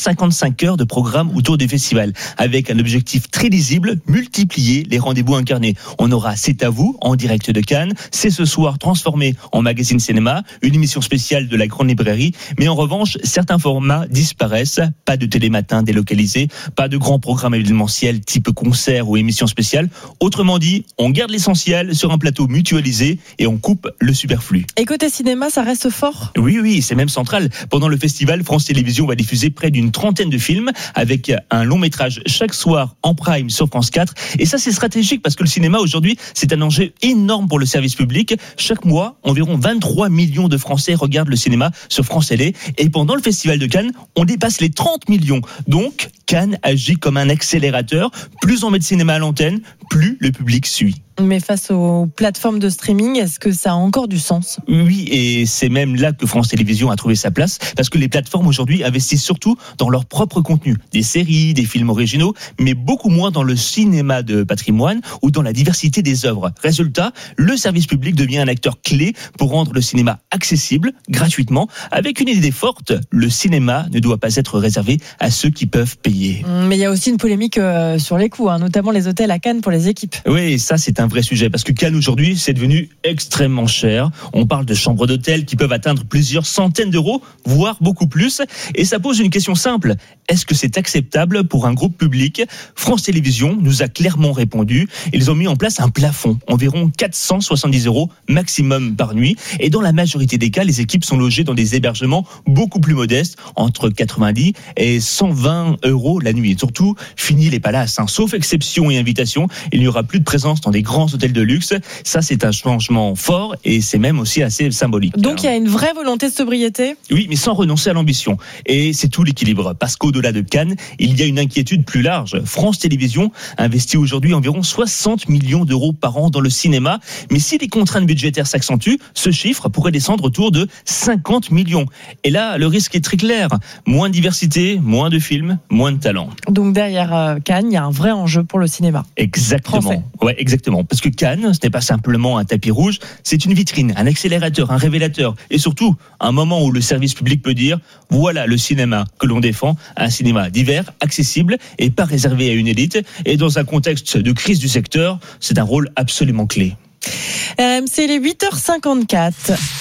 155 heures de programme autour des festivals, avec un objectif très lisible, multiplier les rendez-vous incarnés. On aura C'est à vous, en direct de Cannes, C'est ce soir transformé en magazine cinéma, une émission spéciale de la Grande Librairie, mais en revanche, certains formats disparaissent, pas de télématin délocalisé, pas de grands programmes événementiels type concert ou émissions spéciales. Autrement dit, on garde l'essentiel sur un plateau mutualisé et on coupe le superflu. Et côté cinéma, ça reste fort ? Oui, c'est même central. Pendant le festival, France Télévisions va diffuser près d'une trentaine de films avec un long métrage chaque soir en prime sur France 4. Et ça, c'est stratégique parce que le cinéma aujourd'hui, c'est un enjeu énorme pour le service public. Chaque mois, environ 23 millions de Français regardent le cinéma sur France Télé. Et pendant le festival de Cannes, on dépasse les 30 millions. Donc, Cannes agit comme un accélérateur. Plus on met de cinéma à l'antenne, plus le public suit. Mais face aux plateformes de streaming, est-ce que ça a encore du sens ? Oui, et c'est même là que France Télévisions a trouvé sa place, parce que les plateformes aujourd'hui investissent surtout dans leur propre contenu, des séries, des films originaux, mais beaucoup moins dans le cinéma de patrimoine ou dans la diversité des œuvres. Résultat, le service public devient un acteur clé pour rendre le cinéma accessible, gratuitement, avec une idée forte, le cinéma ne doit pas être réservé à ceux qui peuvent payer. Mais il y a aussi une polémique sur les coûts, notamment les hôtels à Cannes pour les équipes. Oui, ça c'est un vrai sujet, parce que Cannes aujourd'hui, c'est devenu extrêmement cher. On parle de chambres d'hôtel qui peuvent atteindre plusieurs centaines d'euros, voire beaucoup plus. Et ça pose une question simple. Est-ce que c'est acceptable pour un groupe public ? France Télévisions nous a clairement répondu. Ils ont mis en place un plafond, environ 470 euros maximum par nuit. Et dans la majorité des cas, les équipes sont logées dans des hébergements beaucoup plus modestes, entre 90 et 120 euros la nuit. Et surtout, fini les palaces. Sauf exception et invitation, il n'y aura plus de présence dans des grands hôtels de luxe. Ça, c'est un changement fort et c'est même aussi assez symbolique. Donc, il y a une vraie volonté de sobriété ? Oui, mais sans renoncer à l'ambition. Et c'est tout l'équilibre. Parce qu'au-delà de Cannes, il y a une inquiétude plus large. France Télévisions investit aujourd'hui environ 60 millions d'euros par an dans le cinéma. Mais si les contraintes budgétaires s'accentuent, ce chiffre pourrait descendre autour de 50 millions. Et là, le risque est très clair. Moins de diversité, moins de films, moins de talent. Donc, derrière Cannes, il y a un vrai enjeu pour le cinéma. Exactement. Français. Ouais, exactement. Parce que Cannes, ce n'est pas simplement un tapis rouge, c'est une vitrine, un accélérateur, un révélateur. Et surtout, un moment où le service public peut dire, voilà le cinéma que l'on défend, un cinéma divers, accessible et pas réservé à une élite. Et dans un contexte de crise du secteur, c'est un rôle absolument clé. C'est les 8h54.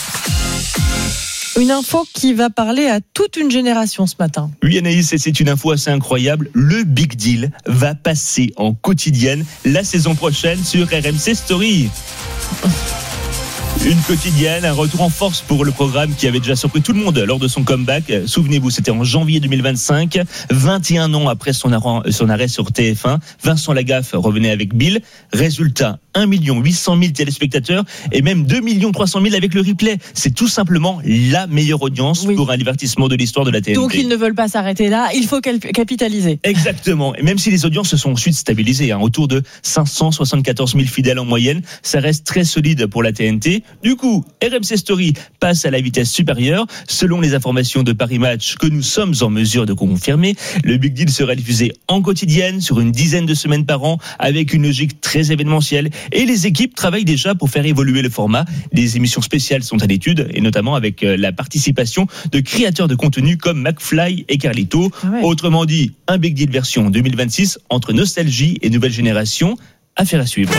Une info qui va parler à toute une génération ce matin. Oui Anaïs, c'est une info assez incroyable. Le Big Deal va passer en quotidienne la saison prochaine sur RMC Story. Une quotidienne, un retour en force pour le programme qui avait déjà surpris tout le monde lors de son comeback. Souvenez-vous, c'était en janvier 2025, 21 ans après son arrêt sur TF1. Vincent Lagaffe revenait avec Bill. Résultat, 1 800 000 téléspectateurs et même 2 300 000 avec le replay. C'est tout simplement la meilleure audience pour un divertissement de l'histoire de la TNT. Donc ils ne veulent pas s'arrêter là, il faut capitaliser. Exactement. Et même si les audiences se sont ensuite stabilisées, autour de 574 000 fidèles en moyenne, ça reste très solide pour la TNT. Du coup, RMC Story passe à la vitesse supérieure. Selon les informations de Paris Match que nous sommes en mesure de confirmer, le Big Deal sera diffusé en quotidienne sur une dizaine de semaines par an avec une logique très événementielle. Et les équipes travaillent déjà pour faire évoluer le format. Des émissions spéciales sont à l'étude et notamment avec la participation de créateurs de contenu comme McFly et Carlito. Autrement dit, un Big Deal version 2026 entre nostalgie et nouvelle génération. Affaire à suivre.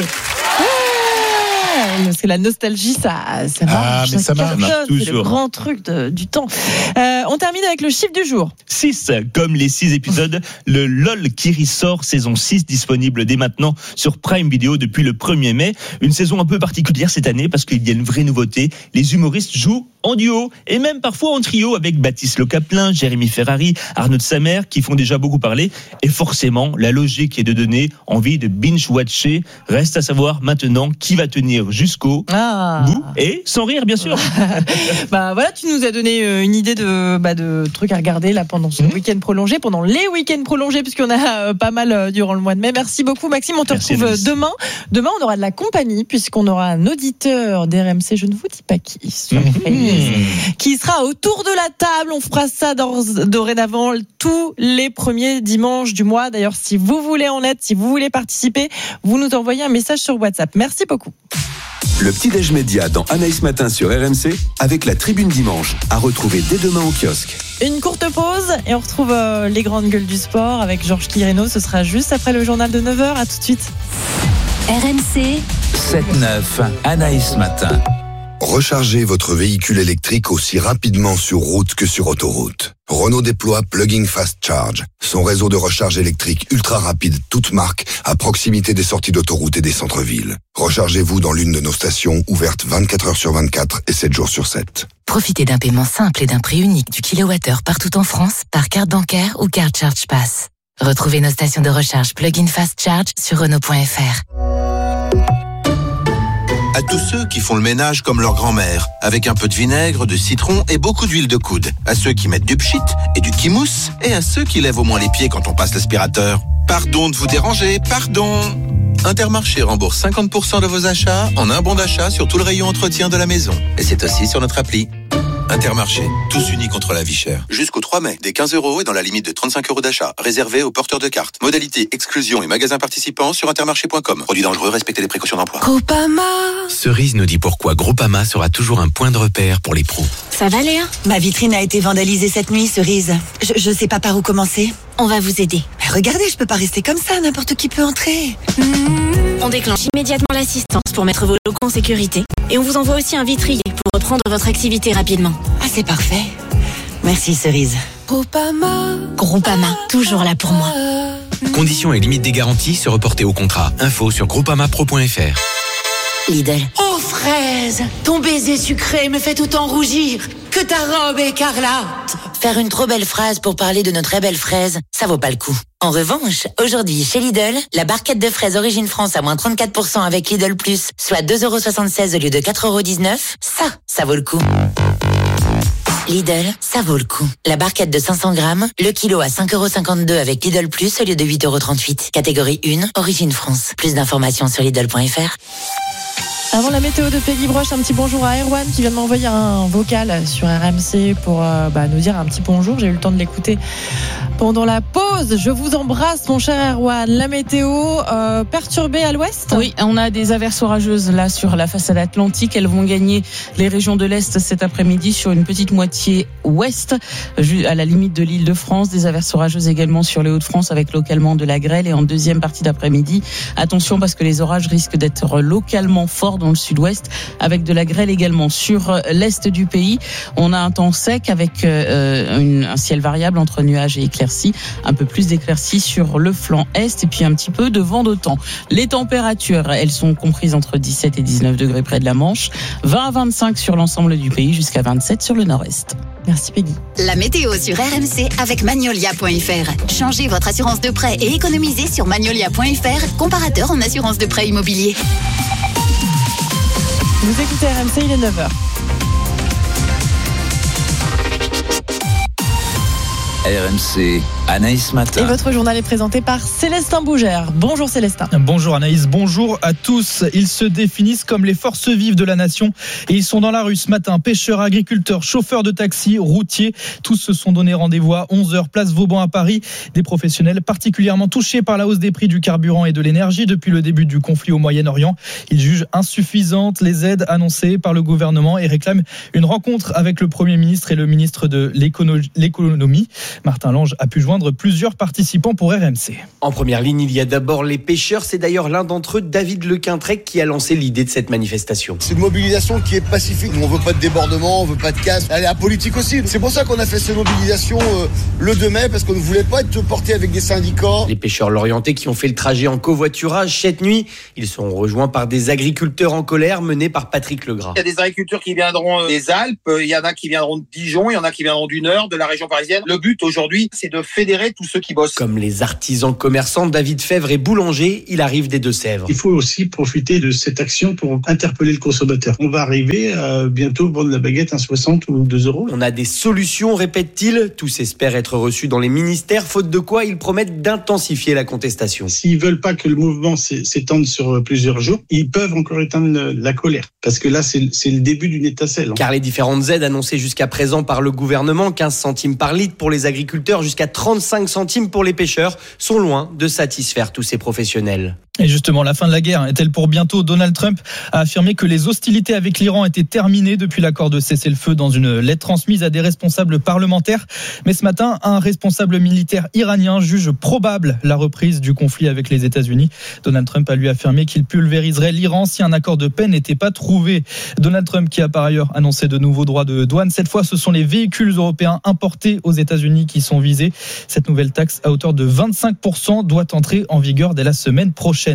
Parce que la nostalgie, ça marche. Mais ça marche c'est le grand truc du temps. On termine avec le chiffre du jour. 6, comme les 6 épisodes, le LOL qui ressort, saison 6, disponible dès maintenant sur Prime Video depuis le 1er mai. Une saison un peu particulière cette année parce qu'il y a une vraie nouveauté. Les humoristes jouent en duo et même parfois en trio avec Baptiste Le Caplin, Jérémy Ferrari, Arnaud de Samer qui font déjà beaucoup parler. Et forcément, la logique est de donner envie de binge-watcher. Reste à savoir maintenant qui va tenir jusqu'au bout et sans rire bien sûr. Voilà, tu nous as donné une idée de trucs à regarder là pendant ce week-end prolongé, pendant les week-ends prolongés puisqu'on a pas mal durant le mois de mai. Merci beaucoup Maxime, on te retrouve demain. Demain on aura de la compagnie puisqu'on aura un auditeur d'RMC, je ne vous dis pas qui, qui sera autour de la table. On fera ça dorénavant tous les premiers dimanches du mois. D'ailleurs, si vous voulez en être, si vous voulez participer, vous nous envoyez un message sur WhatsApp. Merci beaucoup. Le petit-déj média dans Anaïs Matin sur RMC avec la Tribune Dimanche à retrouver dès demain au kiosque. Une courte pause et on retrouve les grandes gueules du sport avec Georges Quireno. Ce sera juste après le journal de 9h. À tout de suite. RMC 7-9, Anaïs Matin. Rechargez votre véhicule électrique aussi rapidement sur route que sur autoroute. Renault déploie Plug-in Fast Charge, son réseau de recharge électrique ultra rapide, toute marque, à proximité des sorties d'autoroute et des centres-villes. Rechargez-vous dans l'une de nos stations, ouvertes 24 heures sur 24 et 7 jours sur 7. Profitez d'un paiement simple et d'un prix unique du kilowattheure partout en France par carte bancaire ou carte Charge Pass. Retrouvez nos stations de recharge Plug-in Fast Charge sur Renault.fr. À tous ceux qui font le ménage comme leur grand-mère, avec un peu de vinaigre, de citron et beaucoup d'huile de coude. À ceux qui mettent du pchit et du kimousse, et à ceux qui lèvent au moins les pieds quand on passe l'aspirateur. Pardon de vous déranger, pardon. Intermarché rembourse 50% de vos achats en un bon d'achat sur tout le rayon entretien de la maison. Et c'est aussi sur notre appli. Intermarché, tous unis contre la vie chère. Jusqu'au 3 mai, des 15 € et dans la limite de 35 € d'achat, réservé aux porteurs de cartes. Modalité, exclusion et magasins participants sur intermarché.com. Produits dangereux, respectez les précautions d'emploi. Groupama. Cerise nous dit pourquoi Groupama sera toujours un point de repère pour les pros. Ça va Léa ? Ma vitrine a été vandalisée cette nuit, Cerise. Je sais pas par où commencer. On va vous aider. Mais regardez, je peux pas rester comme ça, n'importe qui peut entrer. On déclenche immédiatement l'assistance pour mettre vos locaux en sécurité. Et on vous envoie aussi un vitrier pour reprendre votre activité rapidement. Ah, c'est parfait. Merci, Cerise. Groupama, toujours là pour moi. Conditions et limites des garanties se reporter au contrat. Info sur groupamapro.fr. Lidl. Oh, fraise, ton baiser sucré me fait autant rougir que ta robe écarlate. Faire une trop belle phrase pour parler de notre très belle fraise, ça vaut pas le coup. En revanche, aujourd'hui chez Lidl, la barquette de fraises Origine France à moins 34% avec Lidl Plus, soit 2,76€ au lieu de 4,19€, ça vaut le coup. Lidl, ça vaut le coup. La barquette de 500 grammes, le kilo à 5,52€ avec Lidl Plus au lieu de 8,38€. Catégorie 1, Origine France. Plus d'informations sur Lidl.fr. Avant la météo de Peggy Broche, un petit bonjour à Erwan qui vient de m'envoyer un vocal sur RMC pour nous dire un petit bonjour. J'ai eu le temps de l'écouter pendant la pause. Je vous embrasse mon cher Erwan. La météo perturbée à l'ouest ? Oui, on a des averses orageuses là sur la façade atlantique. Elles vont gagner les régions de l'Est cet après-midi sur une petite moitié ouest, à la limite de l'île de France. Des averses orageuses également sur les Hauts-de-France avec localement de la grêle. Et en deuxième partie d'après-midi, attention parce que les orages risquent d'être localement forts dans le sud-ouest, avec de la grêle également. Sur l'est du pays, on a un temps sec avec un ciel variable entre nuages et éclaircies, un peu plus d'éclaircies sur le flanc est et puis un petit peu de vent de temps. Les températures, elles sont comprises entre 17 et 19 degrés près de la Manche, 20 à 25 sur l'ensemble du pays, jusqu'à 27 sur le nord-est. Merci Peggy. La météo sur RMC avec Magnolia.fr. Changez votre assurance de prêt et économisez sur Magnolia.fr, comparateur en assurance de prêt immobilier. Vous écoutez RMC, il est 9h. RMC, Anaïs Matin. Et votre journal est présenté par Célestin Bougère. Bonjour Célestin. Bonjour Anaïs, bonjour à tous. Ils se définissent comme les forces vives de la nation et ils sont dans la rue ce matin. Pêcheurs, agriculteurs, chauffeurs de taxi, routiers, tous se sont donné rendez-vous à 11h, place Vauban à Paris. Des professionnels particulièrement touchés par la hausse des prix du carburant et de l'énergie depuis le début du conflit au Moyen-Orient. Ils jugent insuffisantes les aides annoncées par le gouvernement et réclament une rencontre avec le Premier ministre et le ministre de l'économie. Martin Lange a pu joindre plusieurs participants pour RMC. En première ligne, il y a d'abord les pêcheurs. C'est d'ailleurs l'un d'entre eux, David Lequintrec, qui a lancé l'idée de cette manifestation. C'est une mobilisation qui est pacifique. Nous, on veut pas de débordement, on veut pas de casse. Elle est apolitique aussi. C'est pour ça qu'on a fait cette mobilisation le 2 mai, parce qu'on ne voulait pas être porté avec des syndicats. Les pêcheurs lorientais qui ont fait le trajet en covoiturage cette nuit, ils sont rejoints par des agriculteurs en colère menés par Patrick Legras. Il y a des agriculteurs qui viendront des Alpes, il y en a qui viendront de Dijon, il y en a qui viendront du Nord, de la région parisienne. Le but aujourd'hui, c'est de fédérer tous ceux qui bossent. Comme les artisans commerçants, David Fèvre est boulanger, il arrive des Deux-Sèvres. Il faut aussi profiter de cette action pour interpeller le consommateur. On va arriver à bientôt vendre la baguette à 60 ou 2 euros. On a des solutions, répète-t-il. Tous espèrent être reçus dans les ministères, faute de quoi ils promettent d'intensifier la contestation. S'ils veulent pas que le mouvement s'étende sur plusieurs jours, ils peuvent encore éteindre la colère. Parce que là, c'est le début d'une étincelle. Car les différentes aides annoncées jusqu'à présent par le gouvernement, 15 centimes par litre pour les agriculteurs, jusqu'à 35 centimes pour les pêcheurs, sont loin de satisfaire tous ces professionnels. Et justement, la fin de la guerre est-elle pour bientôt ? Donald Trump a affirmé que les hostilités avec l'Iran étaient terminées depuis l'accord de cessez-le-feu dans une lettre transmise à des responsables parlementaires. Mais ce matin, un responsable militaire iranien juge probable la reprise du conflit avec les États-Unis. Donald Trump a lui affirmé qu'il pulvériserait l'Iran si un accord de paix n'était pas trouvé. Donald Trump qui a par ailleurs annoncé de nouveaux droits de douane. Cette fois, ce sont les véhicules européens importés aux États-Unis qui sont visés. Cette nouvelle taxe à hauteur de 25% doit entrer en vigueur dès la semaine prochaine.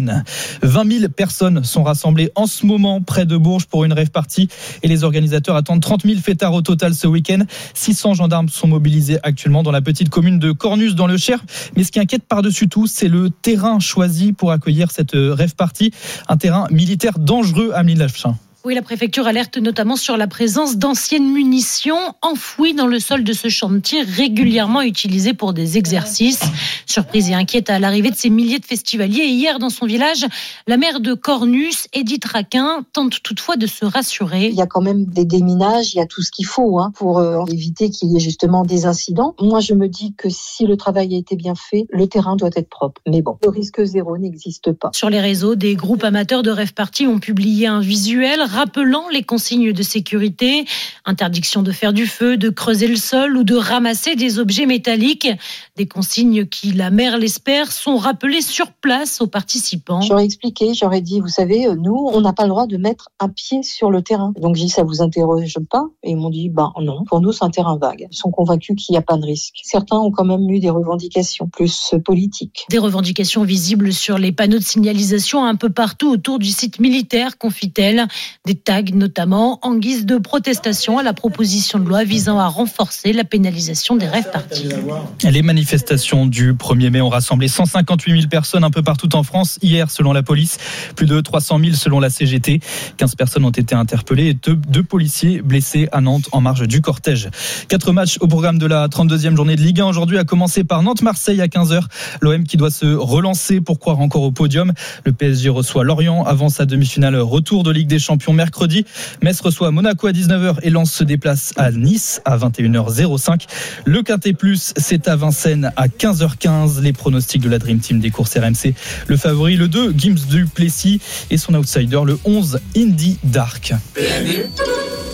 20 000 personnes sont rassemblées en ce moment près de Bourges pour une rave party et les organisateurs attendent 30 000 fêtards au total ce week-end. 600 gendarmes sont mobilisés actuellement dans la petite commune de Cornus dans le Cher. Mais ce qui inquiète par-dessus tout, c'est le terrain choisi pour accueillir cette rave party. Un terrain militaire dangereux, Amélie Lafchin. Oui, la préfecture alerte notamment sur la présence d'anciennes munitions enfouies dans le sol de ce chantier, régulièrement utilisé pour des exercices. Surprise et inquiète à l'arrivée de ces milliers de festivaliers. Et hier, dans son village, la maire de Cornus, Edith Raquin, tente toutefois de se rassurer. Il y a quand même des déminages, il y a tout ce qu'il faut pour éviter qu'il y ait justement des incidents. Moi, je me dis que si le travail a été bien fait, le terrain doit être propre. Mais bon, le risque zéro n'existe pas. Sur les réseaux, des groupes amateurs de rave party ont publié un visuel rappelant les consignes de sécurité, interdiction de faire du feu, de creuser le sol ou de ramasser des objets métalliques. Des consignes qui, la maire l'espère, sont rappelées sur place aux participants. J'aurais expliqué, j'aurais dit, vous savez, nous, on n'a pas le droit de mettre un pied sur le terrain. Donc j'ai dit, ça vous interroge pas ? Et ils m'ont dit, non, pour nous, c'est un terrain vague. Ils sont convaincus qu'il n'y a pas de risque. Certains ont quand même eu des revendications plus politiques. Des revendications visibles sur les panneaux de signalisation un peu partout autour du site militaire, confie-t-elle. Des tags notamment en guise de protestation à la proposition de loi visant à renforcer la pénalisation des rave parties. Les manifestations du 1er mai ont rassemblé 158 000 personnes un peu partout en France hier selon la police, plus de 300 000 selon la CGT. 15 personnes ont été interpellées et deux policiers blessés à Nantes en marge du cortège. 4 matchs au programme de la 32e journée de Ligue 1 aujourd'hui, à commencer par Nantes-Marseille à 15h. L'OM qui doit se relancer pour croire encore au podium. Le PSG reçoit Lorient avant sa demi-finale retour de Ligue des Champions mercredi. Metz reçoit Monaco à 19h et Lens se déplace à Nice à 21h05. Le Quintet Plus, c'est à Vincennes à 15h15. Les pronostics de la Dream Team des courses RMC. Le favori, le 2, Gims du Plessis, et son outsider, le 11, Indy Dark.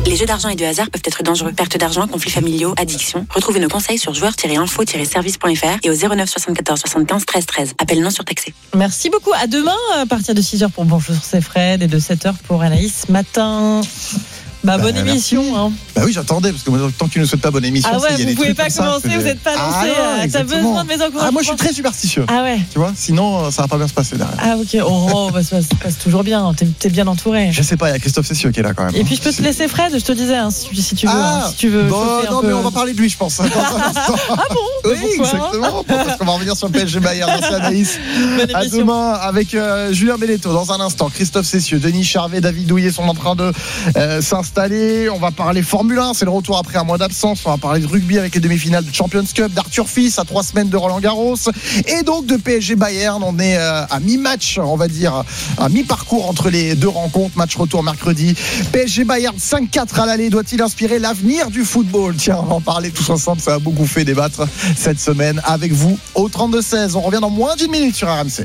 Les jeux d'argent et de hasard peuvent être dangereux. Perte d'argent, conflits familiaux, addiction. Retrouvez nos conseils sur joueurs-info-service.fr et au 09 74 75 13 13. Appel non surtaxé. Merci beaucoup. À demain, à partir de 6h pour Bonjour, c'est Fred et de 7h pour Anaïs Matin. Bonne émission. Hein. Oui, j'attendais, parce que tant que tu ne souhaites pas bonne émission, vous ne pouvez pas commencer, vous n'êtes pas lancé. T'as besoin de mes encouragements. Moi, je suis très superstitieux. Ah ouais. Tu vois, sinon, ça va pas bien se passer derrière. Ah ok, ça se passe toujours bien, t'es bien entouré. Je sais pas, il y a Christophe Cessieux qui est là quand même. Et puis je peux te laisser Fred, je te disais, si tu veux. Non, mais on va parler de lui, je pense. Ah bon? Oui, exactement. Parce qu'on va revenir sur le PSG Bayern. Merci Anaïs. À demain avec Julien Benetto. Dans un instant, Christophe Cessieux, Denis Charvet, David Douillet sont en train de s'installer. On va parler Formule 1, c'est le retour après un mois d'absence. On va parler de rugby avec les demi-finales de Champions Cup, d'Arthur Fils à 3 semaines de Roland Garros. Et donc de PSG Bayern, on est à mi-match, on va dire, à mi-parcours entre les deux rencontres. Match retour mercredi. PSG Bayern 5-4 à l'aller. Doit-il inspirer l'avenir du football? Tiens, on va en parler tous ensemble. Ça a beaucoup fait débattre cette semaine avec vous au 32-16. On revient dans moins d'une minute sur RMC.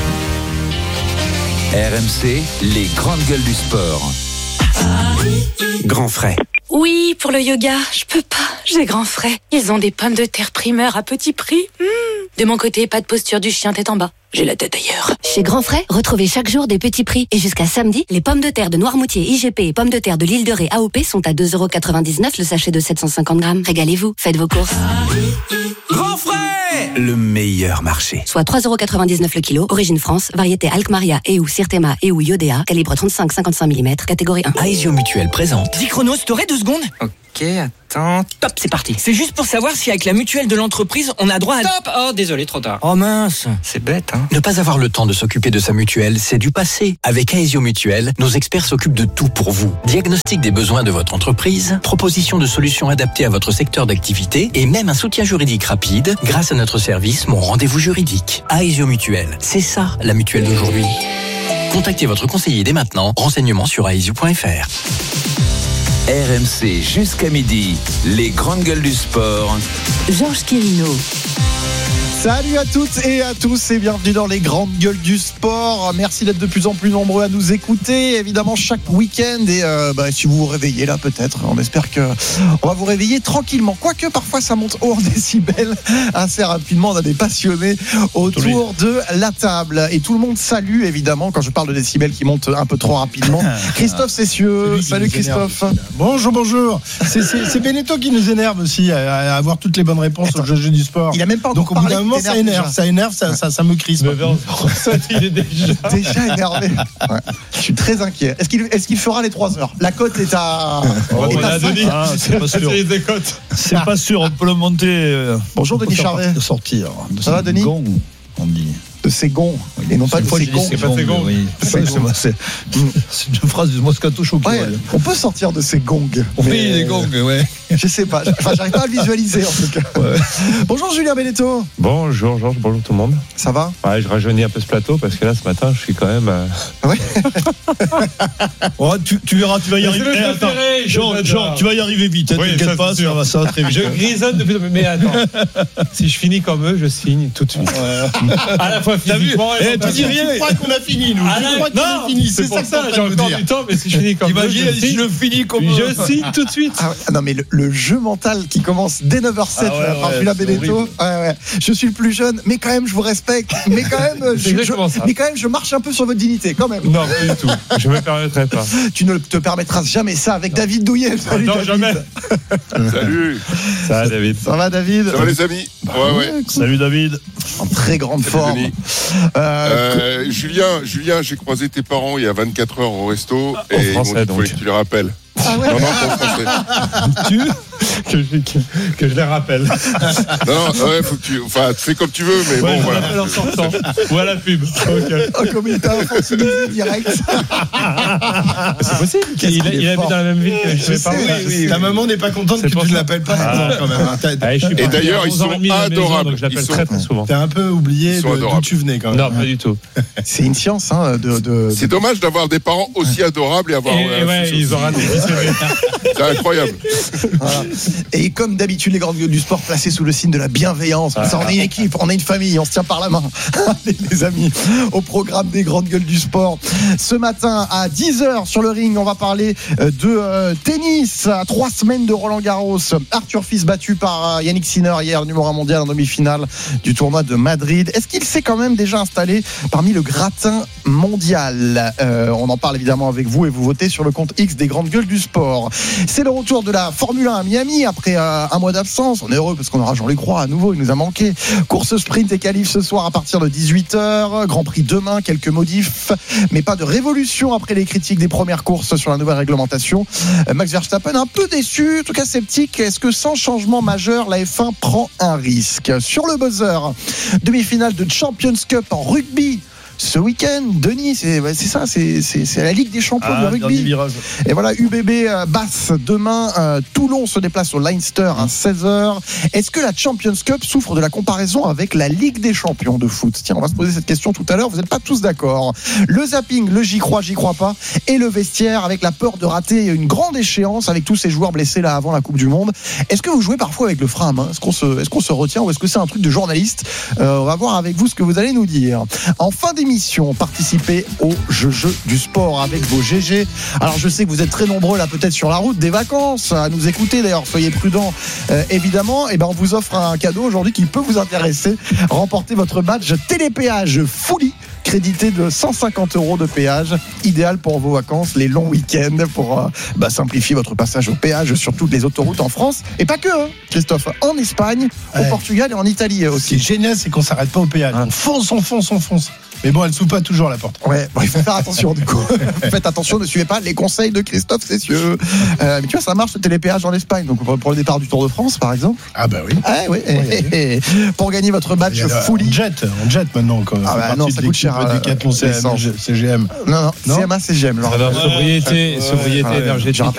RMC, les grandes gueules du sport. Grand Frais. Oui, pour le yoga, je peux pas. J'ai Grand Frais. Ils ont des pommes de terre primeur à petit prix. De mon côté, pas de posture du chien tête en bas. J'ai la tête ailleurs. Chez Grand Frais, retrouvez chaque jour des petits prix. Et jusqu'à samedi, les pommes de terre de Noirmoutier, IGP et pommes de terre de l'île de Ré AOP sont à 2,99€ le sachet de 750 grammes. Régalez-vous, faites vos courses. Grand Frais, le meilleur marché. Soit 3,99€ le kilo, origine France, variété Alkmaria et ou Sirtema et ou Iodea, calibre 35-55 mm, catégorie 1. Aesio Mutuelle présente. 10 chronos, t'aurais 2 secondes? Ok, attends. Top, c'est parti. C'est juste pour savoir si avec la mutuelle de l'entreprise, on a droit à... Stop! Oh, désolé, trop tard. Oh mince. C'est bête, hein. Ne pas avoir le temps de s'occuper de sa mutuelle, c'est du passé. Avec Aesio Mutuelle, nos experts s'occupent de tout pour vous. Diagnostic des besoins de votre entreprise, proposition de solutions adaptées à votre secteur d'activité et même un soutien juridique rapide grâce à notre service Mon Rendez-vous Juridique. Aesio Mutuelle, c'est ça la mutuelle d'aujourd'hui. Contactez votre conseiller dès maintenant. Renseignements sur aesio.fr. RMC jusqu'à midi, les grandes gueules du sport. Georges Quirino. Salut à toutes et à tous et bienvenue dans les grandes gueules du sport. Merci d'être de plus en plus nombreux à nous écouter, évidemment chaque week-end. Et si vous vous réveillez là peut-être, on espère que on va vous réveiller tranquillement. Quoique parfois ça monte haut en décibels assez rapidement. On a des passionnés autour de la table. Et tout le monde salue évidemment quand je parle de décibels qui montent un peu trop rapidement. Christophe Cessieux, salut Christophe. Bonjour. C'est Benetto qui nous énerve aussi à avoir toutes les bonnes réponses au jeu du sport. Il a même pas encore donc au bout d'un moment ça énerve, ça me crispe. Il est déjà énervé. Ouais. Je suis très inquiet. Est-ce qu'il fera les 3 heures? La cote est à. C'est pas sûr. C'est pas sûr. On peut le monter. Bonjour Denis Charvet. De sortir. Ça va Denis? On dit. De ses gonds et non pas de ses gonds. C'est pas ses gonds. Oui. C'est une phrase du Moscato Show. Ouais, on peut sortir de ces gongs. Oui, les gongs, ouais. Je sais pas. J'arrive pas à le visualiser en tout cas. Ouais. Bonjour Julien Benetto. Bonjour Georges, bonjour tout le monde. Ça va? Ouais, je rajeunis un peu ce plateau parce que là ce matin je suis quand même. Ouais. Tu verras, tu vas y arriver. Jean, tu vas y arriver vite. T'inquiète pas, ça va très vite. Je grisonne depuis. Mais attends. Si je finis comme eux, je signe tout de suite. À la fois physiquement. Tu dis rien. Je crois qu'on a fini, nous. Non, c'est ça. J'ai encore du temps, mais si je finis comme eux, si je finis comme eux, je signe tout de suite. Non mais le jeu mental qui commence dès 9h07 par Julien Benetto. Ouais. Je suis le plus jeune, mais quand même je vous respecte. Mais quand même, je marche un peu sur votre dignité, quand même. Non, pas du tout. Je me permettrai pas. Tu ne te permettras jamais ça avec David Douillet. Salut, non, David. jamais. Salut. Ça va, David. Ça va, David? Ça va, les amis? Ouais. Salut, David. En très grande forme. Julien, j'ai croisé tes parents il y a 24 heures au resto et ils m'ont dit qu'il fallait que tu les rappelles. Ah ouais. Non, pas français. Que je les rappelle. Non, ouais, faut que tu. Enfin, fais comme tu veux, mais bon, voilà. En sortant. Voilà la pub. Okay. Oh, comme il t'a infantilisé direct. C'est possible. Il habite dans la même ville que mes parents. Oui. Ta maman n'est pas contente que tu ne l'appelles pas quand même. Et d'ailleurs, ils sont adorables. Donc je l'appelle très très souvent. T'as un peu oublié d'où tu venais quand même. Non, pas du tout. C'est une science, hein. C'est dommage d'avoir des parents aussi adorables et avoir. Ouais, ils ont raté. C'est incroyable. Voilà. Et comme d'habitude, les grandes gueules du sport placées sous le signe de la bienveillance. Ça, on est une équipe, on est une famille, on se tient par la main. Les amis, au programme des grandes gueules du sport. Ce matin, à 10h sur le ring, on va parler de tennis. À 3 semaines de Roland-Garros, Arthur Fils battu par Yannick Sinner hier, numéro 1 mondial en demi-finale du tournoi de Madrid. Est-ce qu'il s'est quand même déjà installé parmi le gratin mondial? On en parle évidemment avec vous et vous votez sur le compte X des grandes gueules du sport. C'est le retour de la Formule 1 à Miami après un mois d'absence. On est heureux parce qu'on aura Jean-Luc Roy à nouveau, il nous a manqué. Course sprint et qualif ce soir à partir de 18h. Grand Prix demain, quelques modifs, mais pas de révolution après les critiques des premières courses sur la nouvelle réglementation. Max Verstappen un peu déçu, en tout cas sceptique. Est-ce que sans changement majeur, la F1 prend un risque? Sur le buzzer, demi-finale de Champions Cup en rugby ce week-end, Denis, c'est la Ligue des champions de rugby. Et voilà, UBB Basse demain. Toulon se déplace au Leinster à 16h. Est-ce que la Champions Cup souffre de la comparaison avec la Ligue des champions de foot? Tiens, on va se poser cette question tout à l'heure. Vous n'êtes pas tous d'accord. Le zapping, le j'y crois pas, et le vestiaire avec la peur de rater une grande échéance avec tous ces joueurs blessés là avant la Coupe du Monde. Est-ce que vous jouez parfois avec le frein à main? Est-ce qu'on se retient ou est-ce que c'est un truc de journaliste? On va voir avec vous ce que vous allez nous dire. En fin d'émission, participez au jeu du sport avec vos GG. Alors je sais que vous êtes très nombreux là peut-être sur la route des vacances à nous écouter, d'ailleurs soyez prudents évidemment. Et ben on vous offre un cadeau aujourd'hui qui peut vous intéresser. Remportez votre badge télépéage Fully, crédité de 150 € de péage, idéal pour vos vacances, les longs week-ends, pour simplifier votre passage au péage sur toutes les autoroutes en France, et pas que, Christophe, en Espagne, au Portugal et en Italie aussi. Ce qui est génial, c'est qu'on s'arrête pas au péage. On fonce. Mais bon, elle s'ouvre pas toujours la porte. Ouais, bon, il faut faire attention du coup. Faites attention, ne suivez pas les conseils de Christophe Cessieux. Mais tu vois, ça marche le télépéage en Espagne. Donc pour le départ du Tour de France, par exemple. Ah bah oui. Ah oui. Pour gagner votre badge Fully. On jet maintenant. Non, ça coûte cher. Décathlon CGM. Non, CMA CGM. Sobriété énergétique.